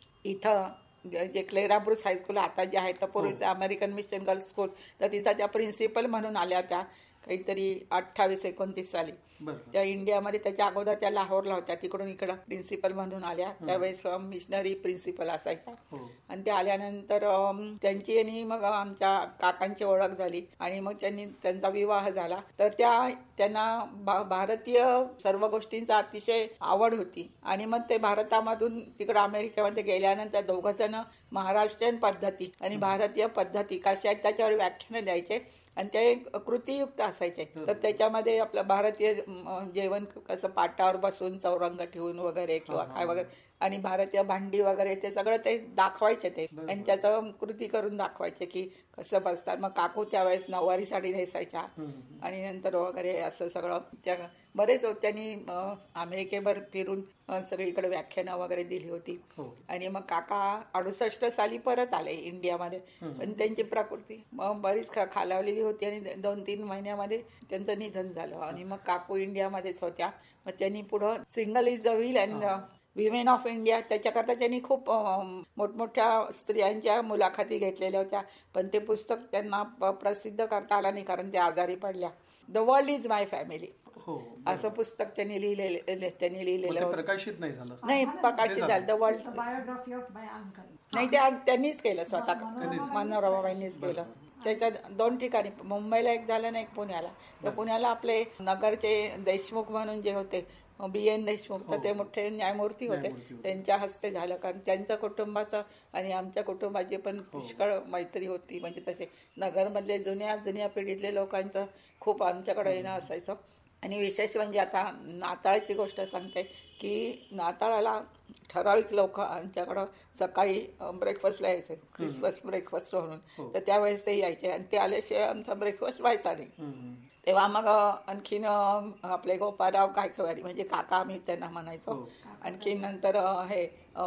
इथं जे क्लेरा ब्रुस हायस्कूल आता जे आहे तर पूर्वीचं अमेरिकन मिशन गर्ल्स स्कूल, तर तिथं त्या प्रिन्सिपल म्हणून आल्या त्या काहीतरी अठ्ठावीस एकोणतीस साली. त्या इंडियामध्ये त्याच्या अगोदर त्या लाहोरला होत्या, तिकडून इकडं प्रिन्सिपल म्हणून आल्या. त्यावेळेस मिशनरी प्रिन्सिपल असायच्या. आणि त्या आल्यानंतर त्यांची आणि मग आमच्या काकांची ओळख झाली आणि मग त्यांनी त्यांचा विवाह झाला. तर त्या त्यांना भारतीय सर्व गोष्टींचा अतिशय आवड होती. आणि मग ते भारतामधून तिकडं अमेरिकेमध्ये गेल्यानंतर दोघं जण महाराष्ट्रीयन पद्धती आणि भारतीय पद्धती कशा आहेत त्याच्यावर व्याख्यानं द्यायचे आणि ते कृतीयुक्त असायचे. तर त्याच्यामध्ये आपलं भारतीय जेवण कसं पाटावर बसून चौरंग ठेवून वगैरे किंवा काय वगैरे आणि भारतीय भांडी वगैरे ते सगळं ते दाखवायचे ते आणि त्याचं कृती करून दाखवायचे की कसं बसतात. मग काकू त्यावेळेस नऊवारी साडी नेसायच्या आणि नंतर वगैरे असं सगळं त्या बरेच त्यांनी अमेरिकेभर फिरून सगळीकडे व्याख्यानं वगैरे दिली होती. आणि मग काका अडुसष्ट साली परत आले इंडियामध्ये. पण त्यांची प्रकृती मग बरीच खालावलेली होती आणि दोन तीन महिन्यामध्ये त्यांचं निधन झालं. आणि मग काकू इंडियामध्येच होत्या. मग त्यांनी पुढं single is the wheel and women of India त्याच्याकरता त्यांनी खूप मोठमोठ्या स्त्रियांच्या मुलाखती घेतलेल्या होत्या. पण ते पुस्तक त्यांना प्रसिद्ध करता आलं नाही कारण ते आजारी पडल्या. The world is my family असं पुस्तक त्यांनी लिहिलेले त्यांनी लिहिलेलं प्रकाशित नाही झालं. नाही प्रकाशित झालं. The world biography of my uncle नाही ते त्यांनीच केलं स्वतः, मनोरमाबाईंनीच केलं. त्याच्यात दोन ठिकाणी मुंबईला एक झालं ना एक पुण्याला. तर पुण्याला आपले नगरचे देशमुख म्हणून जे होते बी एन देशमुख तर ते मोठे न्यायमूर्ती होते, त्यांच्या हस्ते झालं. कारण त्यांच्या कुटुंबाचं आणि आमच्या कुटुंबाची पण पुष्कळ मैत्री होती. म्हणजे तसे नगरमधले जुन्या जुन्या पिढीतले लोकांचं खूप आमच्याकडे येणं असायचं. आणि विशेष म्हणजे आता नाताळची गोष्ट सांगते की नाताळाला ठराविक लोक आमच्याकडं सकाळी ब्रेकफास्टला यायचे, क्रिसमस ब्रेकफास्ट म्हणून. तर त्यावेळेस ते यायचे आणि ते आल्याशिवाय आमचा ब्रेकफास्ट व्हायचा नाही. तेव्हा मग आणखीन आपले गोपाळराव गायकवाडी म्हणजे काका आम्ही त्यांना म्हणायचो. आणखी नंतर हे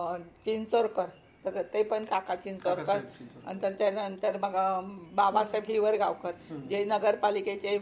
चिंचोरकर तर ते पण काका चिंचोरकर. आणि त्याच्यानंतर मग बाबासाहेब हिवरगावकर जे नगरपालिकेचे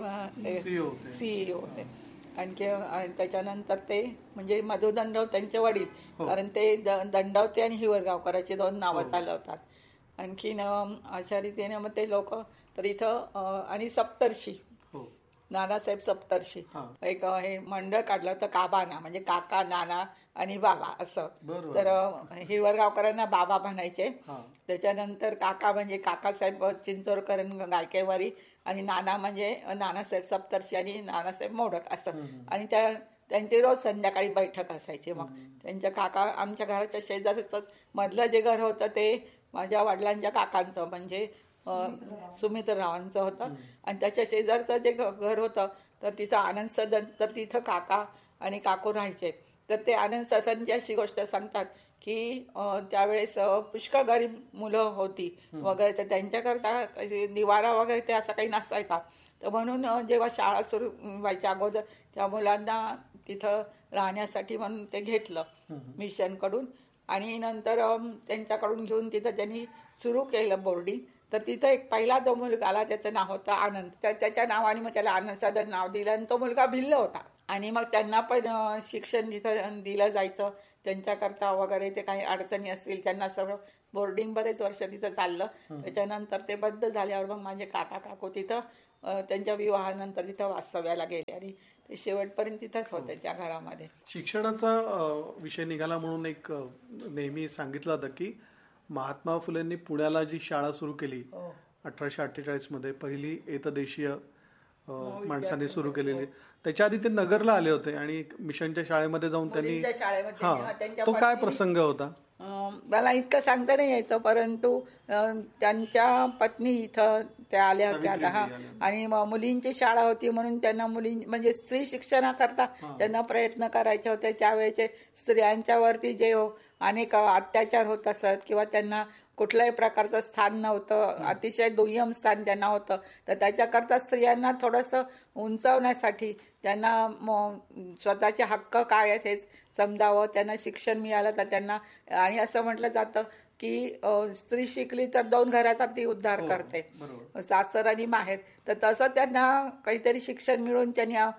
सीईओ होते. आणखी त्याच्यानंतर ते म्हणजे मधु दंडव त्यांचे वडील, कारण ते दंडवते आणि हिवरगावकरांची दोन नावं चालवतात. आणखीन अशा रीतीने मग ते लोक तर इथं आणि सप्तर्षी नानासाहेब सप्तर्षी एक हे मंडळ काढलं होतं काबाना म्हणजे काका नाना आणि बाबा असं. तर हिवरगावकरांना बाबा म्हणायचे. त्याच्यानंतर काका म्हणजे काकासाहेब चिंचोरकर गायकेवारी आणि नाना म्हणजे नानासाहेब सप्तर्षी आणि नानासाहेब मोडक असं. आणि त्या त्यांची रोज संध्याकाळी बैठक असायची. मग त्यांच्या काका आमच्या घराच्या शेजारच मधलं जे घर होतं ते माझ्या वडिलांच्या काकांचं म्हणजे सुमित्ररावांचं होतं. आणि त्याच्या शेजारचं जे घर होतं तर तिथं आनंद सदन तर तिथं काका आणि काकू राहायचे. तर ते आनंद सदनची अशी गोष्ट सांगतात की अ, त्यावेळेस अ, पुष्कळ गरीब मुलं होती वगैरे, तर त्यांच्याकरता असे निवारा वगैरे ते असं काही नसायचा. तर म्हणून अ, जेव्हा शाळा सुरू व्हायच्या अगोदर त्या मुलांना तिथं राहण्यासाठी म्हणून ते घेतलं मिशनकडून. आणि नंतर अ, त्यांच्याकडून घेऊन तिथं त्यांनी सुरू केलं बोर्डिंग. तर तिथं एक पहिला जो मुलगा आला त्याचं नाव होतं आनंद. तर त्याच्या नावाने मग त्याला आनंद सदर नाव दिलं आणि तो मुलगा भिल्ल होता. आणि मग त्यांना पण अ, शिक्षण तिथं दिलं जायचं त्यांच्याकरता वगैरे. ते काही अडचणी असतील त्यांना सगळं बोर्डिंग बरेच वर्ष तिथं चाललं. त्याच्यानंतर ते बंद झाल्यावर मग माझे काका काकू तिथं अ, त्यांच्या विवाहानंतर तिथं वास्तव्याला गेले आणि ते शेवटपर्यंत तिथंच होते त्या घरामध्ये. शिक्षणाचा अ, विषय निघाला म्हणून एक अ, नेहमी सांगितलं जातं की महात्मा फुलेंनी पुण्याला जी शाळा सुरू केली अठराशे अठ्ठेचाळीस मध्ये, पहिली एकदेशीय अ, माणसाने सुरू केलेली. त्याच्या आधी ते नगरला आले होते आणि मिशनच्या शाळेमध्ये जाऊन त्यांनी मुलींच्या शाळेमध्ये त्यांनी- हा, हा त्यांच्या तो काय पत्नी- प्रसंग होता? अं, मला इतकं सांगता नाही यायचं, परंतु अं, त्यांच्या पत्नी इथं त्या आल्या होत्या आता. हा, आणि म- मुलींची शाळा होती म्हणून त्यांना मुली म्हणजे स्त्री शिक्षणाकरता त्यांना प्रयत्न करायचे होते. त्यावेळेचे स्त्रियांच्या वरती जे हो- अनेक अत्याचार होत असत किंवा त्यांना कुठल्याही प्रकारचं स्थान नव्हतं, अतिशय दुय्यम स्थान त्यांना होतं. तर त्याच्याकरता स्त्रियांना थोडंसं उंचावण्यासाठी त्यांना म- स्वतःचे हक्क काय आहेत हे समजावं, त्यांना शिक्षण मिळालं तर त्यांना. आणि असं म्हटलं जातं की अ, स्त्री शिकली तर दोन घराचा ती उद्धार करते, सासर आणि माहेर. तर तसं त्यांना काहीतरी शिक्षण मिळून त्यांनी अ,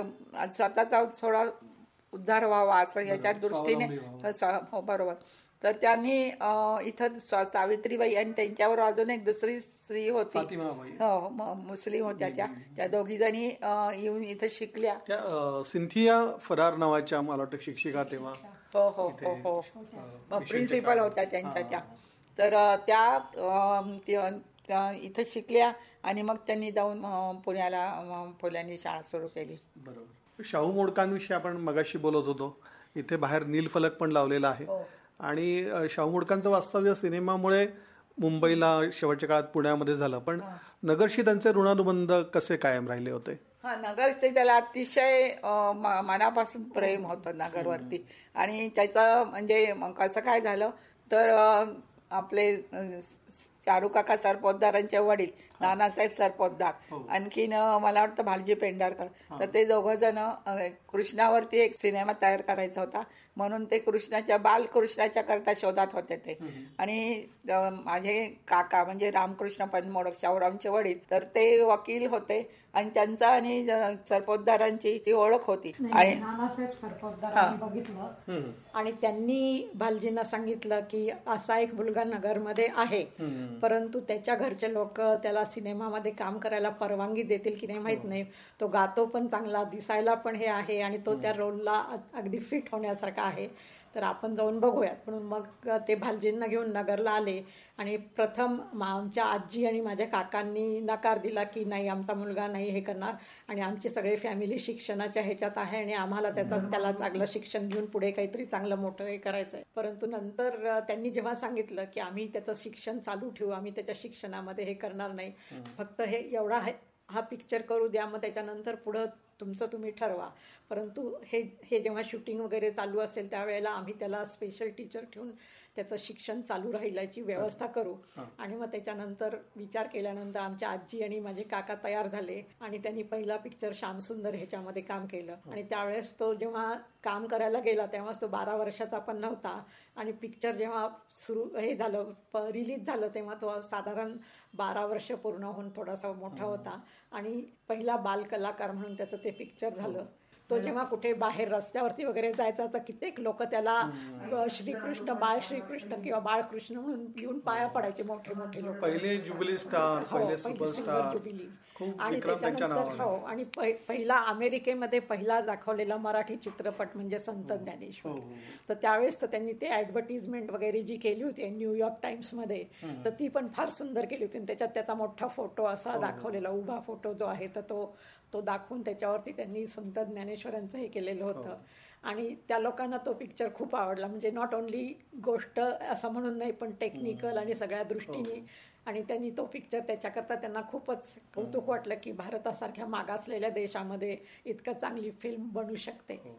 क- स्वतःचा थोडा उद्धार व्हावा असं याच्या दृष्टीने. स्व- हो, बरोबर. तर त्यांनी अ, इथं स्व- सावित्रीबाई आणि त्यांच्यावर अजून एक दुसरी स्त्री होती, फातिमाबाई. हो, म- मुस्लिम होत्या त्या. त्या दोघी जणी अ, येऊन इथं शिकल्या. त्या अ, सिंथिया फरार नावाच्या मला वाटतं शिक्षिका तेव्हा हो हो हो हो प्रिन्सिपल होत्या त्यांच्या त्या. तर अ, त्या अ, त्या- त्या इथं शिकल्या आणि मग त्यांनी जाऊन अ, पुण्याला अ, फुल्यांनी शाळा सुरू केली. बरोबर. शाहू मोडकांविषयी आपण मगाशी बोलत होतो. इथे बाहेर नीलफलक पण लावलेला आहे. आणि अ, शाहू मोडकांचं वास्तव्य सिनेमामुळे मुंबईला शेवटच्या काळात पुण्यामध्ये झालं, पण नगरशी त्यांचे ऋणानुबंध कसे कायम राहिले होते? हा, नगरचे त्याला अतिशय अ, म- मनापासून प्रेम होतं नगरवरती. आणि त्याचं म्हणजे मग कसं काय झालं तर अ, आपले अ, स- चारुकाका सरपोतदारांचे वडील नानासाहेब सरपोतदार, आणखीन अ, मला वाटतं भालजी पेंढारकर, तर ते दोघं जण अ, कृष्णावरती एक सिनेमा तयार करायचा होता म्हणून ते कृष्णाच्या बालकृष्णाच्या करता शोधात होते ते. आणि अ, माझे काका म्हणजे रामकृष्ण पनमोडक शाहूरामचे वडील, तर ते वकील होते आणि त्यांचा आणि अ, सरपोतदारांची ती ओळख होती. आणि नानासाहेब सरपोतदारांनी बघितलं आणि त्यांनी भालजींना सांगितलं की असा एक मुलगा नगरमध्ये आहे, परंतु त्याच्या घरचे लोक त्याला सिनेमामध्ये काम करायला परवानगी देतील की नाही माहित नाही. तो गातो पण चांगला, दिसायला पण हे आहे आणि तो त्या रोलला अगदी फिट होण्यासारखा आहे, तर आपण जाऊन बघूयात. म्हणून मग ते भालजींना घेऊन नगरला आले आणि प्रथम आमच्या आजी आणि माझ्या काकांनी नकार दिला की नाही, आमचा मुलगा नाही हे करणार आणि आमची सगळी फॅमिली शिक्षणाच्या ह्याच्यात आहे आणि आम्हाला त्याचा त्याला चांगलं शिक्षण घेऊन पुढे काहीतरी चांगलं मोठं हे करायचं आहे. परंतु नंतर त्यांनी जेव्हा सांगितलं की आम्ही त्याचं शिक्षण चालू ठेवू, आम्ही त्याच्या शिक्षणामध्ये हे करणार नाही, फक्त हे एवढा आहे हा पिक्चर करू द्या, मग त्याच्यानंतर पुढं तुमचं तुम्ही ठरवा. परंतु हे हे जेव्हा शूटिंग वगैरे चालू असेल त्यावेळेला आम्ही त्याला स्पेशल टीचर ठेवून त्याचं शिक्षण चालू राहिल्याची व्यवस्था करू. आणि मग त्याच्यानंतर विचार केल्यानंतर आमच्या आजी आणि माझे काका तयार झाले आणि त्यांनी पहिला पिक्चर श्यामसुंदर ह्याच्यामध्ये काम केलं. आणि त्यावेळेस तो जेव्हा काम करायला गेला तेव्हाच तो बारा वर्षाचा पण नव्हता आणि पिक्चर जेव्हा सुरू हे झालं रिलीज झालं तेव्हा तो साधारण बारा वर्ष पूर्ण होऊन थोडासा मोठा होता आणि पहिला बालकलाकार म्हणून त्याचं ते पिक्चर झालं. तो जेव्हा कुठे बाहेर रस्त्यावरती वगैरे जायचा तर कित्येक लोक त्याला श्रीकृष्ण बाळ श्रीकृष्ण किंवा बाळकृष्ण म्हणून येऊन पाया पडायचे, मोठे मोठे लोक. पहिले जुबिली स्टार, पहिले सुपरस्टार, जुबिली. खूप आणि विक्रम त्यांच्या त्याच्यानंतर नावाने. हो, आणि पहि- पहिला अमेरिकेमध्ये पहिला दाखवलेला मराठी चित्रपट म्हणजे संत ज्ञानेश्वर. तर त्यावेळेस तर त्यांनी ते ऍडव्हर्टिजमेंट वगैरे जी केली होती न्यूयॉर्क टाइम्स मध्ये, तर ती पण फार सुंदर केली होती. त्याच्यात त्याचा मोठा फोटो असा दाखवलेला, उभा फोटो जो आहे तर तो तो दाखवून त्याच्यावरती त्यांनी संत ज्ञानेश्वरांचं हे केलेलं होतं. आणि त्या लोकांना तो पिक्चर खूप आवडला. म्हणजे नॉट ओनली गोष्ट असं म्हणून नाही, पण टेक्निकल आणि सगळ्या दृष्टीने. आणि त्यांनी तो पिक्चर त्याच्याकरता त्यांना खूपच कौतुक वाटलं की भारतासारख्या मागासलेल्या देशामध्ये इतकं चांगली फिल्म बनू शकते.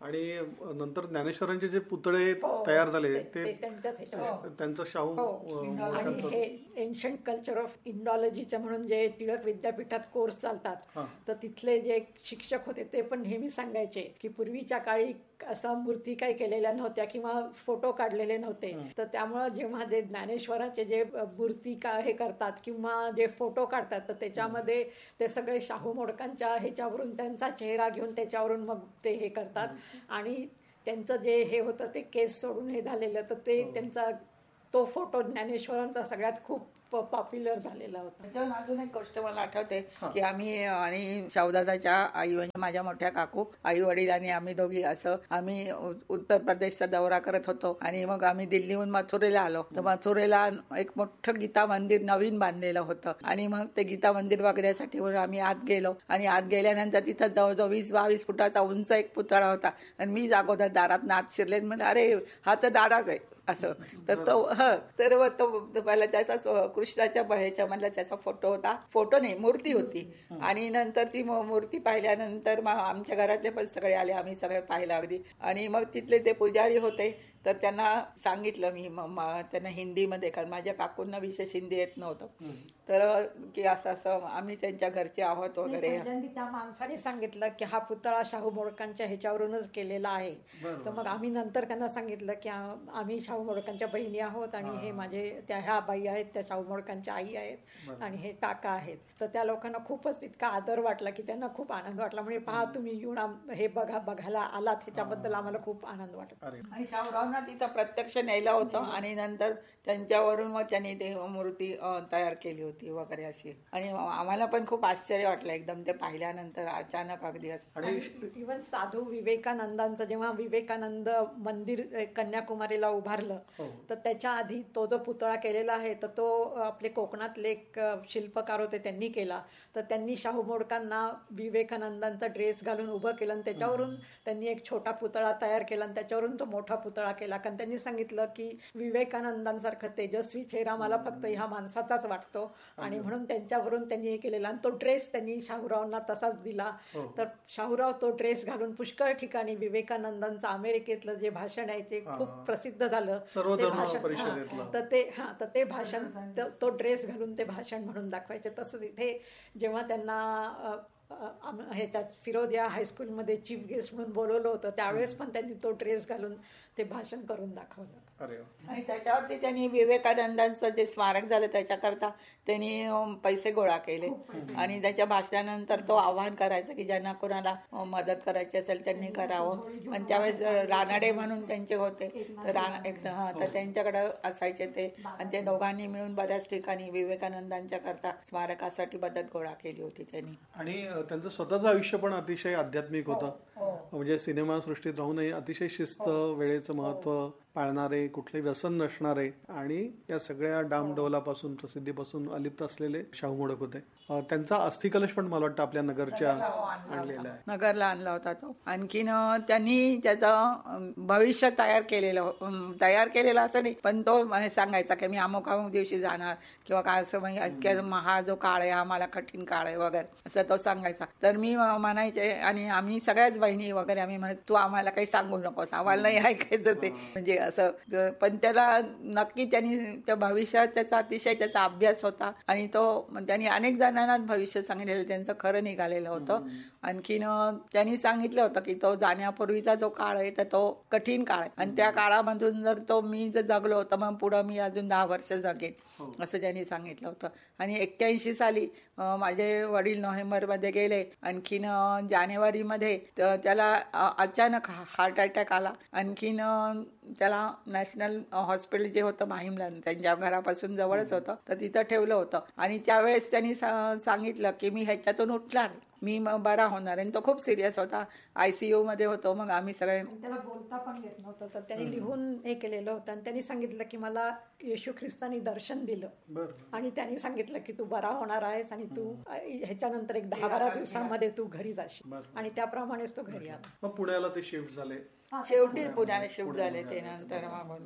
आणि नंतर ज्ञानेश्वरांचे जे पुतळे तयार झाले ते त्यांचं शाहू आणि हे एन्शंट कल्चर ऑफ इंडॉलॉजीचं म्हणून जे टिळक विद्यापीठात कोर्स चालतात, तर तिथले जे शिक्षक होते ते पण नेहमी सांगायचे की पूर्वीच्या काळी असं मूर्ती काही केलेल्या नव्हत्या किंवा फोटो काढलेले नव्हते, तर त्यामुळं जेव्हा जे ज्ञानेश्वराचे जे मूर्ती का हे करतात किंवा जे फोटो काढतात तर त्याच्यामध्ये ते सगळे शाहू मोडकांच्या ह्याच्यावरून त्यांचा चेहरा घेऊन त्याच्यावरून मग ते हे करतात. आणि त्यांचं जे हे होतं ते केस सोडून हे झालेलं, तर ते त्यांचा तो फोटो ज्ञानेश्वरांचा सगळ्यात खूप पॉप्युलर झालेला होता. अजून एक गोष्ट मला आठवते की आम्ही आणि शाहूदादाच्या आई म्हणजे माझ्या मोठ्या काकू आई वडील आणि आम्ही दोघी असं आम्ही उत्तर प्रदेशचा दौरा करत होतो आणि मग आम्ही दिल्लीहून मथुरेला आलो. तर मथुरेला एक मोठं गीता मंदिर नवीन बांधलेलं होतं आणि मग ते गीता मंदिर बघण्यासाठी म्हणून आम्ही आत गेलो आणि आत गेल्यानंतर तिथं जवळजवळ वीस बावीस फुटाचा उंच एक पुतळा होता आणि मी जागोदर दारात नात शिरले म्हणजे अरे हा तर दादाच आहे असं. तर तो ह तर तो पहिला त्याचा कृष्णाच्या ह्याच्या मधला त्याचा फोटो होता, फोटो नाही मूर्ती होती. आणि नंतर ती मूर्ती पाहिल्यानंतर मग आमच्या घरातले पण सगळे आले, आम्ही सगळे पाहिलं अगदी. आणि मग तिथले ते पुजारी होते तर त्यांना सांगितलं मी त्यांना हिंदीमध्ये, कारण माझ्या काकूंना विशेष हिंदी येत नव्हतं, तर की असं असं आम्ही त्यांच्या घरचे आहोत वगैरे. त्या माणसाने सांगितलं की हा पुतळा शाहू मोडकांच्या ह्याच्यावरूनच केलेला आहे. तर मग आम्ही नंतर त्यांना सांगितलं की आम्ही शाहू मोडकांच्या बहिणी आहोत आणि हे माझे त्या ह्या बाई आहेत त्या शाहू मोडकांच्या आई आहेत आणि हे काका आहेत. तर त्या लोकांना खूपच इतका आदर वाटला की त्यांना खूप आनंद वाटला. म्हणजे पहा तुम्ही येऊन हे बघा बघायला आलात, ह्याच्याबद्दल आम्हाला खूप आनंद वाटत. आणि शाहूरावांना तिथं प्रत्यक्ष नेलं होतं आणि नंतर त्यांच्यावरून मग त्यांनी ते मूर्ती तयार केली होती वगैरे अशी. आणि आम्हाला पण खूप आश्चर्य वाटलं एकदम ते पाहिल्यानंतर अचानक अगदी असं. इव्हन साधू विवेकानंदांचं जेव्हा विवेकानंद मंदिर कन्याकुमारीला उभारलं तर त्याच्या आधी तो जो पुतळा केलेला आहे तर तो आपले कोकणातले एक शिल्पकार होते त्यांनी केला. तर त्यांनी शाहू मोडकांना विवेकानंदांचा ड्रेस घालून उभं केलं आणि त्याच्यावरून त्यांनी एक छोटा पुतळा तयार केला आणि त्याच्यावरून तो मोठा पुतळा केला. कारण त्यांनी सांगितलं की विवेकानंदांसारखं तेजस्वी चेहरा मला फक्त ह्या माणसाचाच वाटतो आणि म्हणून त्यांच्यावरून त्यांनी हे केलेलं. आणि तो ड्रेस त्यांनी शाहूरावांना तसाच दिला. तर शाहूराव तो ड्रेस घालून पुष्कळ ठिकाणी विवेकानंदांचं अमेरिकेतलं जे भाषण आहे ते खूप प्रसिद्ध झालं. ते भाषण तर ते हा तर ते भाषण तो ड्रेस घालून ते भाषण म्हणून दाखवायचे. तसंच इथे जेव्हा त्यांना ह्याच्यात फिरोदिया हायस्कूलमध्ये चीफ गेस्ट म्हणून बोलवलं होतं त्यावेळेस पण त्यांनी तो ड्रेस घालून ते भाषण करून दाखवलं. आणि त्याच्यावरती त्यांनी विवेकानंदांचं जे स्मारक झालं त्याच्याकरता त्यांनी पैसे गोळा केले आणि त्याच्या भाषणानंतर तो आवाहन करायचं की ज्यांना कोणाला मदत करायची असेल त्यांनी करावं. आणि त्यावेळेस रानडे म्हणून त्यांचे होते तर रान एक हा तर त्यांच्याकडे असायचे ते आणि ते दोघांनी मिळून बऱ्याच ठिकाणी विवेकानंदांच्या करता स्मारकासाठी मदत गोळा केली होती त्यांनी. आणि त्यांचं स्वतःचं आयुष्य पण अतिशय आध्यात्मिक होतं. म्हणजे सिनेमा सृष्टीत राहूनही अतिशय शिस्त, वेळेचं महत्व पाळणारे, कुठले व्यसन नसणारे आणि या सगळ्या डामडौलापासून प्रसिद्धीपासून अलिप्त असलेले शाहू मोडक होते. त्यांचा अस्थिकलश पण मला वाटतं आपल्या नगरच्या आणलेला आहे, नगरला आणला होता तो. आणखीन त्यांनी त्याचं भविष्य तयार केलेलं तयार केलेलं असं नाही पण तो सांगायचा की मी अमुक अमुक दिवशी जाणार किंवा काय असं म्हणजे हा जो काळ आहे हा मला कठीण काळ आहे वगैरे असं तो सांगायचा. तर मी म्हणायचे आणि आम्ही सगळ्याच बहिणी वगैरे आम्ही म्हणत तू आम्हाला काही सांगू नकोस, आम्हाला नाही ऐकायचं ते म्हणजे असं. पण त्याला नक्की त्यांनी त्या भविष्यात त्याचा अतिशय त्याचा अभ्यास होता आणि तो त्यांनी अनेक जणांना भविष्य सांगितलेलं त्यांचं खरं निघालेलं होतं. आणखीन त्यांनी सांगितलं होतं की तो जाण्यापूर्वीचा जो काळ आहे तर तो कठीण काळ आहे आणि त्या काळामधून जर तो मी जर जगलो तर मग पुढं मी अजून दहा वर्ष जगेन असं त्यांनी सांगितलं होतं. आणि एक्क्याऐंशी साली माझे वडील नोव्हेंबरमध्ये गेले. आणखीन जानेवारीमध्ये त्याला अचानक हार्ट अटॅक आला. आणखीन त्याला नॅशनल हॉस्पिटल जे होतं माहीमला त्यांच्या घरापासून जवळच होतं तर तिथं ठेवलं होतं. आणि त्यावेळेस त्यांनी सांगितलं की मी ह्याच्यातून उठणार, मी बरा होणार. आणि तो खूप सिरियस होता, आयसीयू मध्ये होतो. मग आम्ही सगळे त्याला बोलता पण येत नव्हतं तर त्यांनी लिहून हे केलेलं होतं आणि त्यांनी सांगितलं की मला येशू ख्रिस्तानी दर्शन दिलं आणि त्यांनी सांगितलं की तू बरा होणार आहेस आणि तू ह्याच्यानंतर एक दहा बारा दिवसांमध्ये तू घरी जाशील. आणि त्याप्रमाणेच तो घरी आला. मग पुण्याला ते शिफ्ट झाले, शेवटी पुण्याला शिफ्ट झाले ते नंतर.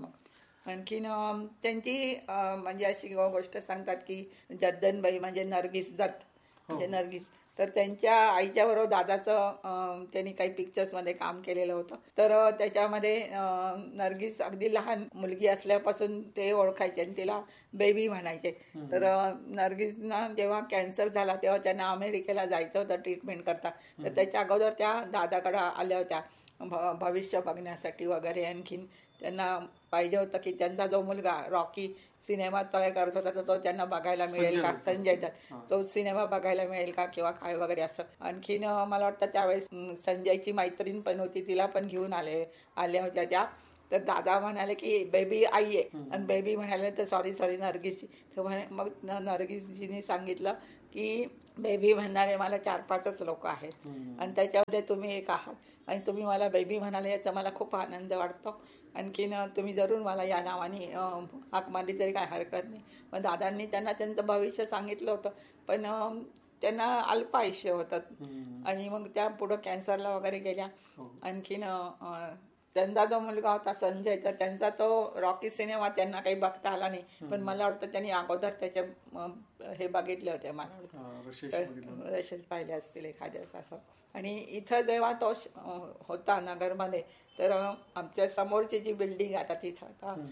मग आणखीन त्यांची म्हणजे अशी गोष्ट सांगतात की जद्दनबाई म्हणजे नर्गिस दत्त म्हणजे नर्गिस तर त्यांच्या आईच्या बरोबर दादाचं अं, त्यांनी काही पिक्चर्समध्ये काम केलेलं होतं. तर अं, त्याच्यामध्ये अं, नर्गिस अगदी लहान मुलगी असल्यापासून ते ओळखायचे आणि तिला बेबी म्हणायचे. तर अं, नर्गिसना जेव्हा कॅन्सर झाला तेव्हा त्यांना अमेरिकेला जायचं होतं ट्रीटमेंट करता. तर त्याच्या अगोदर त्या दादाकडे आल्या होत्या भ भविष्य बघण्यासाठी वगैरे. आणखीन त्यांना पाहिजे होतं की त्यांचा जो मुलगा रॉकी सिनेमा तयार करत होता तर तो त्यांना बघायला मिळेल का, संजय दत्त, तो सिनेमा बघायला मिळेल का किंवा काय वगैरे असं. आणखीन मला वाटतं त्यावेळेस संजयची मैत्रीण पण होती, तिला पण घेऊन आले आल्या होत्या त्या. तर दादा म्हणाले की बेबी आई आहे आणि बेबी म्हणाले तर सॉरी सॉरी नर्गिसची. तर म्हणे मग नर्गिसजीने सांगितलं की बेबी म्हणणारे मला चार पाचच लोक आहेत आणि त्याच्यामध्ये तुम्ही एक आहात आणि तुम्ही मला बेबी म्हणाले याचा मला खूप आनंद वाटतो. आणखीन तुम्ही जरूर मला या नावाने हाक मारली तरी काय हरकत नाही. मग दादांनी त्यांना त्यांचं भविष्य सांगितलं होतं, पण त्यांना अल्प आयुष्य होतं आणि मग त्या पुढं कॅन्सरला वगैरे गेल्या. आणखीन त्यांचा जो मुलगा होता संजय, तर त्यांचा तो रॉकी सिनेमा त्यांना काही बघता आला नाही, पण मला वाटतं त्यांनी अगोदर त्याचे हे बघितले होते, मला वाटतं रशेस पाहिले असतील एखाद्यास असं. आणि इथं जेव्हा तो होता नगरमध्ये तर आमच्या समोरची जी बिल्डिंग आता तिथं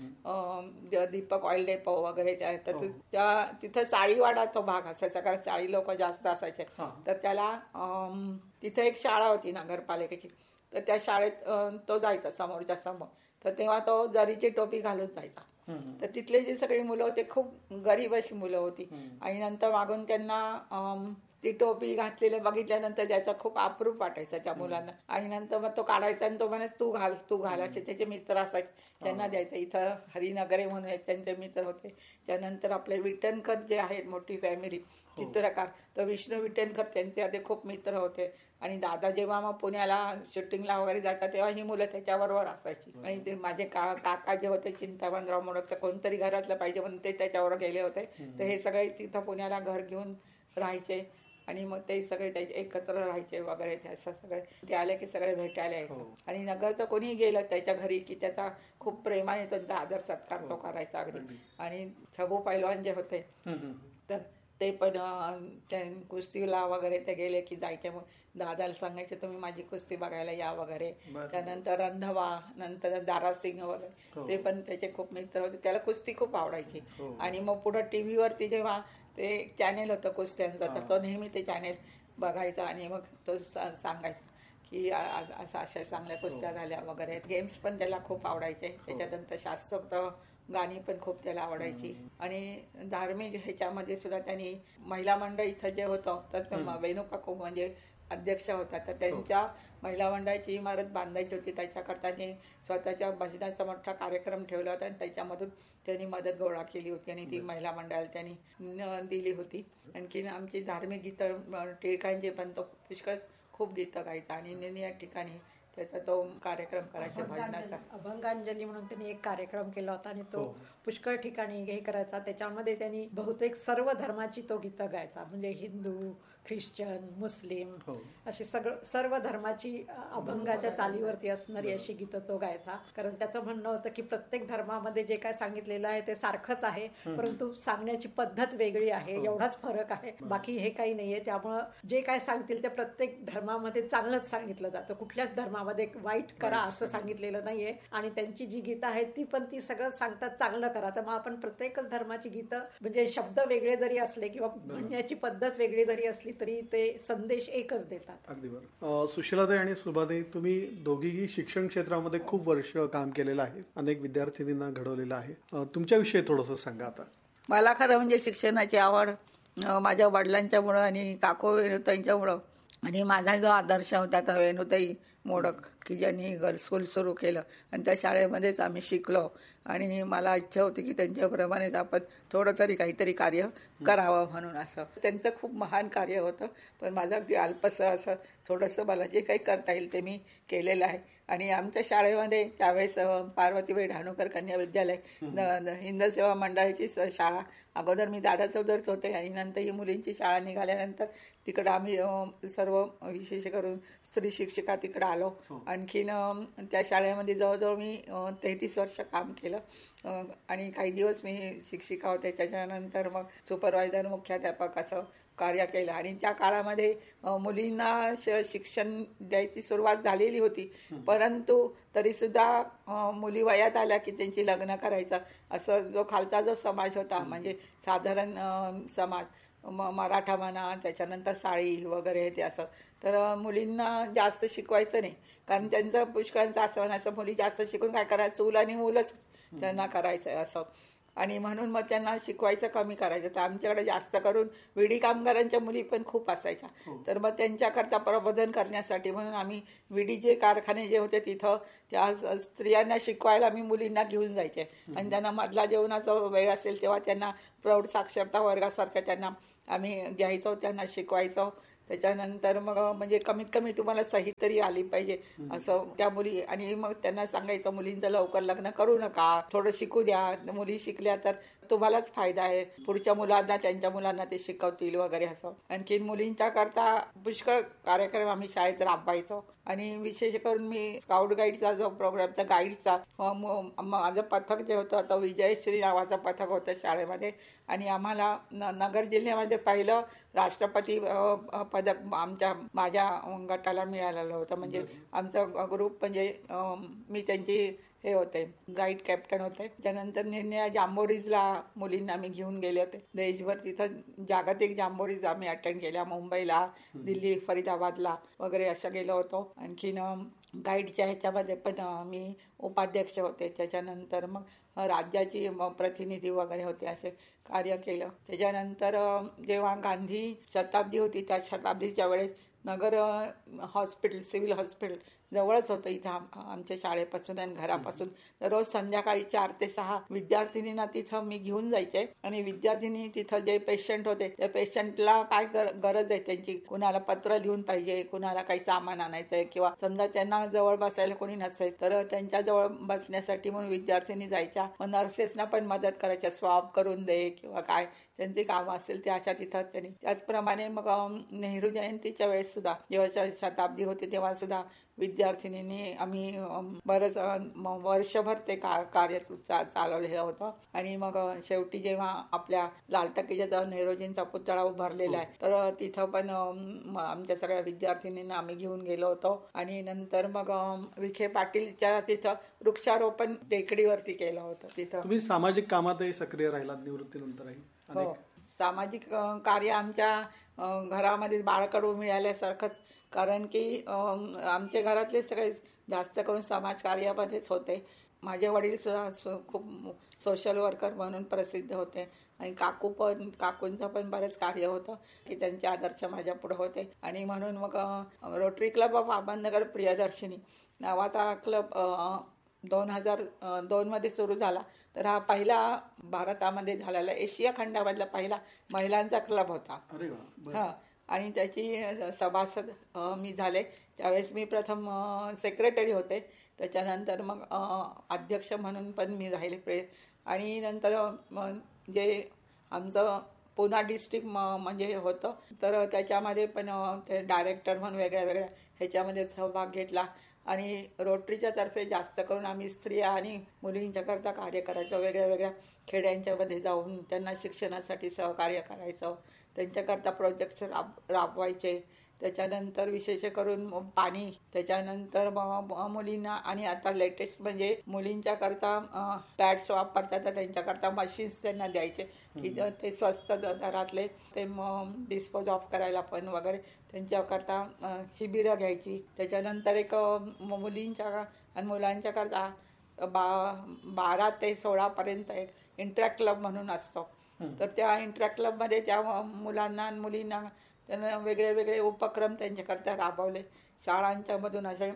आता दीपक ऑइल डेपो वगैरे त्या तर त्या तिथं साळीवाडा तो भाग असायचा, कारण साळी लोक जास्त असायचे. तर त्याला तिथे एक शाळा होती नगरपालिकेची, तर त्या शाळेत तो जायचा समोरच्या समोर. तर तेव्हा तो जरीची टोपी घालून जायचा. तर तिथले जी सगळी मुलं होते खूप गरीब अशी मुलं होती आणि नंतर मागून त्यांना ती टोपी घातलेलं बघितल्यानंतर त्याचा खूप अप्रूप वाटायचा त्या मुलांना. आणि नंतर मग तो काढायचा आणि तो म्हणायचा तू घाल तू घाल असे त्याचे मित्र असायचे, त्यांना द्यायचा. इथं हरिनगरे म्हणून एक त्यांचे मित्र होते. त्यानंतर आपले विटणकर जे आहेत मोठी फॅमिली चित्रकार, तर विष्णू विटणकर त्यांचे आधी खूप मित्र होते. आणि दादा जेव्हा मग पुण्याला शूटिंगला वगैरे जायचा तेव्हा ही मुलं त्याच्याबरोबर असायची. आणि ते माझे का काका जे होते चिंतामणराव मोडक, तर कोणतरी घरातलं पाहिजे म्हणून ते त्याच्यावर गेले होते. तर हे सगळे तिथं पुण्याला घर घेऊन राहायचे आणि मग ते सगळे त्याचे एकत्र राहायचे वगैरे. ते असं सगळे ते आले की सगळे भेटायला यायचं. आणि नगरचं कोणी गेलं त्याच्या घरी की त्याचा खूप प्रेमाने त्यांचा आदर सत्कार तो करायचा अगदी. आणि छबू पैलवान जे होते तर ते पण त्या कुस्तीला वगैरे ते गेले की जायचे, मग दादाला सांगायचे तुम्ही माझी कुस्ती बघायला या वगैरे. त्यानंतर रंधवा, नंतर दारासिंग वगैरे ते पण त्याचे खूप मित्र होते, त्याला कुस्ती खूप आवडायची. आणि मग पुढं टीव्हीवरती जेव्हा ते चॅनेल होतं कुस्त्यांचा तर तो नेहमी ते चॅनेल बघायचा आणि मग तो सांगायचा की आज असं अशा चांगल्या कुस्त्या झाल्या वगैरे. गेम्स पण त्याला खूप आवडायचे. त्याच्यानंतर शास्त्रोक्त गाणी पण खूप त्याला आवडायची. आणि धार्मिक ह्याच्यामध्ये सुद्धा त्यांनी महिला मंडळ इथं जे होतं तर वेणुकाकू म्हणजे अध्यक्ष होता, तर त्यांच्या महिला मंडळाची इमारत बांधायची होती. त्याच्याकरता त्यांनी स्वतःच्या भजनाचा मोठा कार्यक्रम ठेवला होता आणि त्याच्यामधून त्यांनी मदत गोळा केली होती आणि ती महिला मंडळाला त्यांनी दिली होती. आणखीन आमची धार्मिक गीतं टिळकांचे पण तो पुष्कळ खूप गीतं गायचा आणि या ठिकाणी त्याचा तो कार्यक्रम करायचा भजनाचा. अभंगांजली म्हणून त्यांनी एक कार्यक्रम केला होता आणि तो पुष्कळ ठिकाणी हे करायचा. त्याच्यामध्ये त्यांनी बहुतेक सर्व धर्माची तो गीतं गायचा, म्हणजे हिंदू, ख्रिश्चन, मुस्लिम अशी सगळं सर्व धर्माची अभंगाच्या चालीवरती असणारी अशी गीतं तो गायचा. कारण त्याचं म्हणणं होतं की प्रत्येक धर्मामध्ये जे काय सांगितलेलं आहे ते सारखंच आहे, परंतु सांगण्याची पद्धत वेगळी आहे, एवढाच फरक आहे, बाकी हे काही नाहीये. त्यामुळं जे काय सांगतील ते प्रत्येक धर्मामध्ये चांगलंच सांगितलं जातं, कुठल्याच धर्मामध्ये वाईट करा असं सांगितलेलं नाहीये. आणि त्यांची जी गीतं आहेत ती पण ती सगळं सांगतात चांगलं करा. तर मग आपण प्रत्येकच धर्माची गीतं म्हणजे शब्द वेगळे जरी असले किंवा म्हणण्याची पद्धत वेगळी जरी असली तरी ते संदेश एकच देतात. अगदी बरोबर. सुशीलाताई आणि सुभाताई, तुम्ही दोघीही शिक्षण क्षेत्रामध्ये खूप वर्ष काम केलेलं आहे, अनेक विद्यार्थिनींना घडवलेलं आहे. तुमच्याविषयी थोडंसं सांगा. आता मला खरं म्हणजे शिक्षणाची आवड माझ्या वडिलांच्यामुळं आणि काकू वेणुताईंच्यामुळं आणि माझा जो आदर्श होता तर वेणुताई मोडक की ज्यांनी गर्ल्स स्कूल सुरू केलं आणि त्या शाळेमध्येच आम्ही शिकलो. आणि मला इच्छा होती की त्यांच्याप्रमाणेच आपण थोडं तरी काहीतरी कार्य करावं म्हणून. असं त्यांचं खूप महान कार्य होतं, पण माझं अगदी अल्पसं असं थोडंसं मला जे काही करता येईल ते मी केलेलं आहे. आणि आमच्या शाळेमध्ये त्यावेळेस पार्वतीबाई ढाणूकर कन्या विद्यालय हिंद सेवा मंडळाची शाळा अगोदर मी दादा चौधरीत होते आणि नंतर ही मुलींची शाळा निघाल्यानंतर तिकडं आम्ही सर्व विशेष करून स्त्री शिक्षिका तिकडं आलो. आणखीन त्या शाळेमध्ये जवळजवळ मी तेहतीस वर्ष काम केलं आणि काही दिवस मी शिक्षिका होते. त्याच्यानंतर मग सुपरवायझर, मुख्याध्यापक असं कार्य केलं. आणि त्या काळामध्ये अ, मुलींना श- शिक्षण द्यायची सुरुवात झालेली होती, परंतु तरी सुद्धा अ, मुली वयात आल्या की त्यांची लग्न करायचं असं जो खालचा जो समाज होता, म्हणजे साधारण अ, समाज म मराठा म्हणा, त्याच्यानंतर साळी वगैरे ते असं, तर अ, मुलींना जास्त शिकवायचं नाही, कारण त्यांचं पुष्कळांचं असं म्हणायचं मुली जास्त शिकून काय करायचं, चूल आणि मूलच त्यांना करायचं आहे असं. आणि म्हणून मग त्यांना शिकवायचं कमी करायचं. तर आमच्याकडे जास्त करून विडी कामगारांच्या मुली पण खूप असायच्या, तर मग त्यांच्याकरता प्रबोधन करण्यासाठी म्हणून आम्ही विडी जे कारखाने जे होते तिथं त्या स- स्त्रियांना शिकवायला आम्ही मुलींना घेऊन जायचे. आणि त्यांना मधला जेवणाचा वेळ असेल तेव्हा त्यांना प्रौढ साक्षरता वर्गासारख्या त्यांना आम्ही घ्यायचो, त्यांना शिकवायचो. त्याच्यानंतर मग म्हणजे कमीत कमी तुम्हाला सही तरी आली पाहिजे असं त्या मुली. आणि मग त्यांना सांगायचं मुलींचं लवकर लग्न करू नका, थोडं शिकू द्या, मुली शिकल्या तर तुम्हालाच फायदा आहे, पुढच्या मुलांना त्यांच्या मुलांना ते शिकवतील वगैरे असं. आणखी मुलींच्या करता पुष्कळ कार्यक्रम आम्ही शाळेत राबवायचो. आणि विशेष करून मी स्काउट गाईडचा जो प्रोग्राम त्या गाईडचा माझं पथक जे होतं आता विजयश्री नावाचं पथक होतं शाळेमध्ये. आणि आम्हाला न नगर जिल्ह्यामध्ये पहिलं राष्ट्रपती अ, अ, पदक आमच्या माझ्या गटाला मिळालेलं होतं. म्हणजे आमचा ग्रुप म्हणजे अ, मी त्यांची हे होते गाईड कॅप्टन होते. त्यानंतर निर्णय जांबोरीजला मुलींना आम्ही घेऊन गेले होते देशभर. तिथं जागतिक जांबोरीज आम्ही अटेंड केल्या, मुंबईला, दिल्ली, फरीदाबादला वगैरे असं गेलो होतो. आणखीन गाईडच्या ह्याच्यामध्ये पण अ, मी उपाध्यक्ष होते. त्याच्यानंतर मग राज्याची म- प्रतिनिधी वगैरे होते, असे कार्य केलं. त्याच्यानंतर अ, जेव्हा गांधी शताब्दी होती त्या शताब्दीच्या वेळेस नगर अ, हॉस्पिटल, सिव्हिल हॉस्पिटल जवळच होतं इथं आम- आमच्या शाळेपासून आणि घरापासून. तर रोज संध्याकाळी चार ते सहा विद्यार्थिनींना तिथं मी घेऊन जायचे. आणि विद्यार्थिनी तिथं जे पेशंट होते त्या पेशंटला काय गर- गरज आहे त्यांची, कुणाला पत्र लिहून पाहिजे, कुणाला काही सामान आणायचंय, किंवा समजा त्यांना जवळ बसायला कोणी नसेल तर त्यांच्या जवळ बसण्यासाठी म्हणून विद्यार्थिनी जायच्या. मग नर्सेसना पण मदत करायच्या, स्वाब करून दे किंवा काय त्यांची कामं असेल ते अशा तिथं त्यांनी. त्याचप्रमाणे मग अम, नेहरू जयंतीच्या वेळेस सुद्धा जेव्हा श- शताब्दी होती तेव्हा सुद्धा विद्यार्थिनींनी आम्ही अम, बरंच अ, म- वर्षभर ते का कार्य चा- चालवलेलं होतं. आणि मग अ, शेवटी जेव्हा आपल्या लालटकीच्या जवळ नेहरूजींचा पुतळा उभारलेला आहे तर अ, तिथं पण अम, म- आमच्या सगळ्या विद्यार्थिनींना आम्ही घेऊन गेलो होतो. आणि नंतर मग अम, विखे पाटीलच्या तिथं वृक्षारोपण टेकडीवरती केलं होतं तिथं. तुम्ही सामाजिक कामातही सक्रिय राहिलात निवृत्तीनंतरही. हो, सामाजिक अ, कार्य आमच्या अ, घरामध्ये बाळकडू मिळाल्यासारखंच, कारण की अ, आमच्या घरातले सगळे जास्त करून समाज कार्यामध्येच होते. माझे वडील सुद्धा सो- खूप सोशल वर्कर म्हणून प्रसिद्ध होते. आणि काकू पण काकूंचं पण बरंच कार्य होतं की त्यांचे आदर्श माझ्या पुढे होते. आणि म्हणून मग अ, rotary club of Ahmednagar Priyadarshini नावाचा क्लब दोन हजार दोन मध्ये सुरू झाला. तर हा पहिला भारतामध्ये झालेला एशिया खंडामधला पहिला महिलांचा क्लब होता. अरे वा, बरं. हा. आणि त्याची सभासद अ, मी झाले. त्यावेळेस मी प्रथम सेक्रेटरी होते, त्याच्यानंतर मग अ, अध्यक्ष म्हणून पण मी राहिले प्रे. आणि नंतर अ, म, जे आमचं पुणा डिस्ट्रिक्ट म्हणजे होतं तर त्याच्यामध्ये पण अ, ते डायरेक्टर म्हणून वेगळ्या वेगळ्या ह्याच्यामध्ये सहभाग घेतला. आणि रोटरीच्या तर्फे जास्त करून आम्ही स्त्रिया आणि मुलींच्या करता कार्य करायचो. वेगळ्या वेगळ्या खेड्यांच्यामध्ये जाऊन त्यांना शिक्षणासाठी सहकार्य करायचं, त्यांच्याकरता प्रोजेक्ट्स राब राबवायचे. त्याच्यानंतर विशेष करून मग पाणी, त्याच्यानंतर मग मुलींना, आणि आता लेटेस्ट म्हणजे मुलींच्या करता पॅड्स वापरतात तर त्यांच्याकरता मशीन्स त्यांना द्यायचे की ते स्वस्त द- दरातले ते डिस्पोज ऑफ करायला पण वगैरे त्यांच्याकरता अ, शिबिरं घ्यायची. त्याच्यानंतर एक अ, म- मुलींच्या आणि मुलांच्या करता बा बारा ते सोळापर्यंत एक इंट्रॅक्ट क्लब म्हणून असतो. तर त्या इंट्रॅक्ट क्लबमध्ये त्या मुलांना आणि मुलींना त्यांना वेगळे वेगळे उपक्रम त्यांच्याकरता राबवले शाळांच्या मधून. असे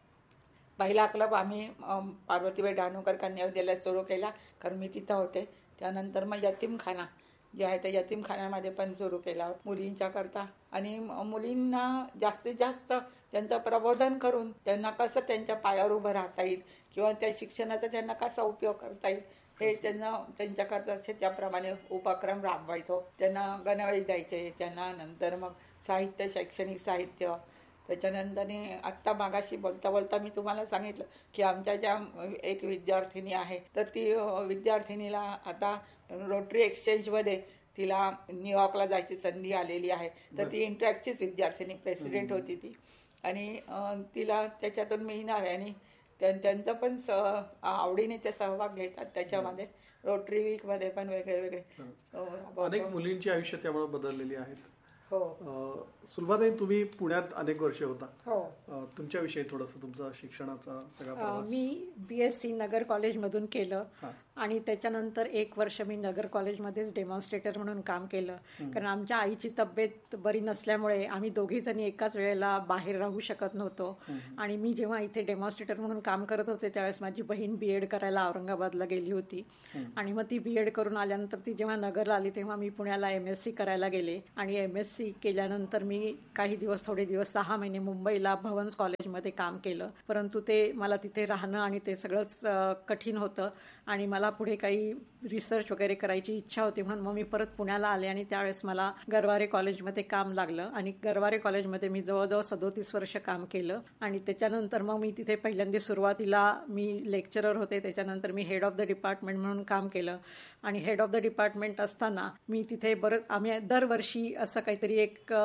पहिला क्लब आम्ही अम, पार्वतीबाई डहाणूकर कन्या विद्यालयात सुरू केला, कारण मी तिथं होते. त्यानंतर मग यतीमखाना जे आहे त्या यतीमखान्यामध्ये पण सुरू केला मुलींच्या करता. आणि म- मुलींना जास्तीत जास्त त्यांचं प्रबोधन करून त्यांना कसं त्यांच्या पायावर उभं राहता येईल किंवा त्या शिक्षणाचा त्यांना कसा उपयोग करता येईल हे त्यांना त्यांच्याकरता त्याप्रमाणे उपक्रम राबवायचो. त्यांना गणवेश द्यायचे, त्यांना नंतर मग साहित्य, शैक्षणिक साहित्य. त्याच्यानंतर आत्ता मागाशी बोलता बोलता मी तुम्हाला सांगितलं की आमच्या ज्या एक विद्यार्थिनी आहे तर ती अ, विद्यार्थिनीला आता रोटरी एक्सचेंजमध्ये तिला न्यूयॉर्कला जायची संधी आलेली आहे. तर ती इंटरॅक्टचीच विद्यार्थिनी, प्रेसिडेंट होती ती. आणि अं, तिला त्याच्यातून मिळणार आहे. आणि त्यां- त्यांचं पण स आवडीने ते सहभाग घेतात त्याच्यामध्ये. रोटरी वीकमध्ये पण वेगळे वेगळे अं, राबवतो. अनेक मुलींची आयुष्य त्यामुळे बदललेली आहेत. हो अं, सुलभाताई, तुम्ही पुण्यात अनेक वर्षे होता. हो. अं, तुमच्याविषयी थोडंसं तुमचा शिक्षणाचा सगळा अ, प्रवास. मी बी एस सी नगर कॉलेजमधून केलं हा. आणि त्याच्यानंतर एक वर्ष मी नगर कॉलेजमध्येच डेमॉन्स्ट्रेटर म्हणून काम केलं. कारण आमच्या आईची तब्येत बरी नसल्यामुळे आम्ही दोघी जणी एकाच वेळेला बाहेर राहू शकत नव्हतो. आणि मी जेव्हा इथे डेमॉन्स्ट्रेटर म्हणून काम करत होते त्यावेळेस माझी बहीण बी एड करायला औरंगाबादला गेली होती. आणि मग ती बी एड करून आल्यानंतर ती जेव्हा नगरला आली तेव्हा मी पुण्याला एम एस सी करायला गेले. आणि एम एस सी केल्यानंतर मी काही दिवस थोडे दिवस सहा महिने मुंबईला भवन्स कॉलेजमध्ये काम केलं. परंतु ते मला तिथे राहणं आणि ते सगळंच अ, कठीण होतं. आणि मला पुढे काही रिसर्च वगैरे करायची इच्छा होती म्हणून मग मी परत पुण्याला आले. आणि त्यावेळेस मला गरवारे कॉलेजमध्ये काम लागलं. आणि गरवारे कॉलेजमध्ये मी जवळजवळ सदोतीस वर्ष काम केलं. आणि त्याच्यानंतर मग मी तिथे पहिल्यांदा सुरुवातीला मी लेक्चरर होते. त्याच्यानंतर मी हेड ऑफ द डिपार्टमेंट म्हणून काम केलं. आणि हेड ऑफ द डिपार्टमेंट असताना मी तिथे बरंच आम्ही दरवर्षी असं काहीतरी एक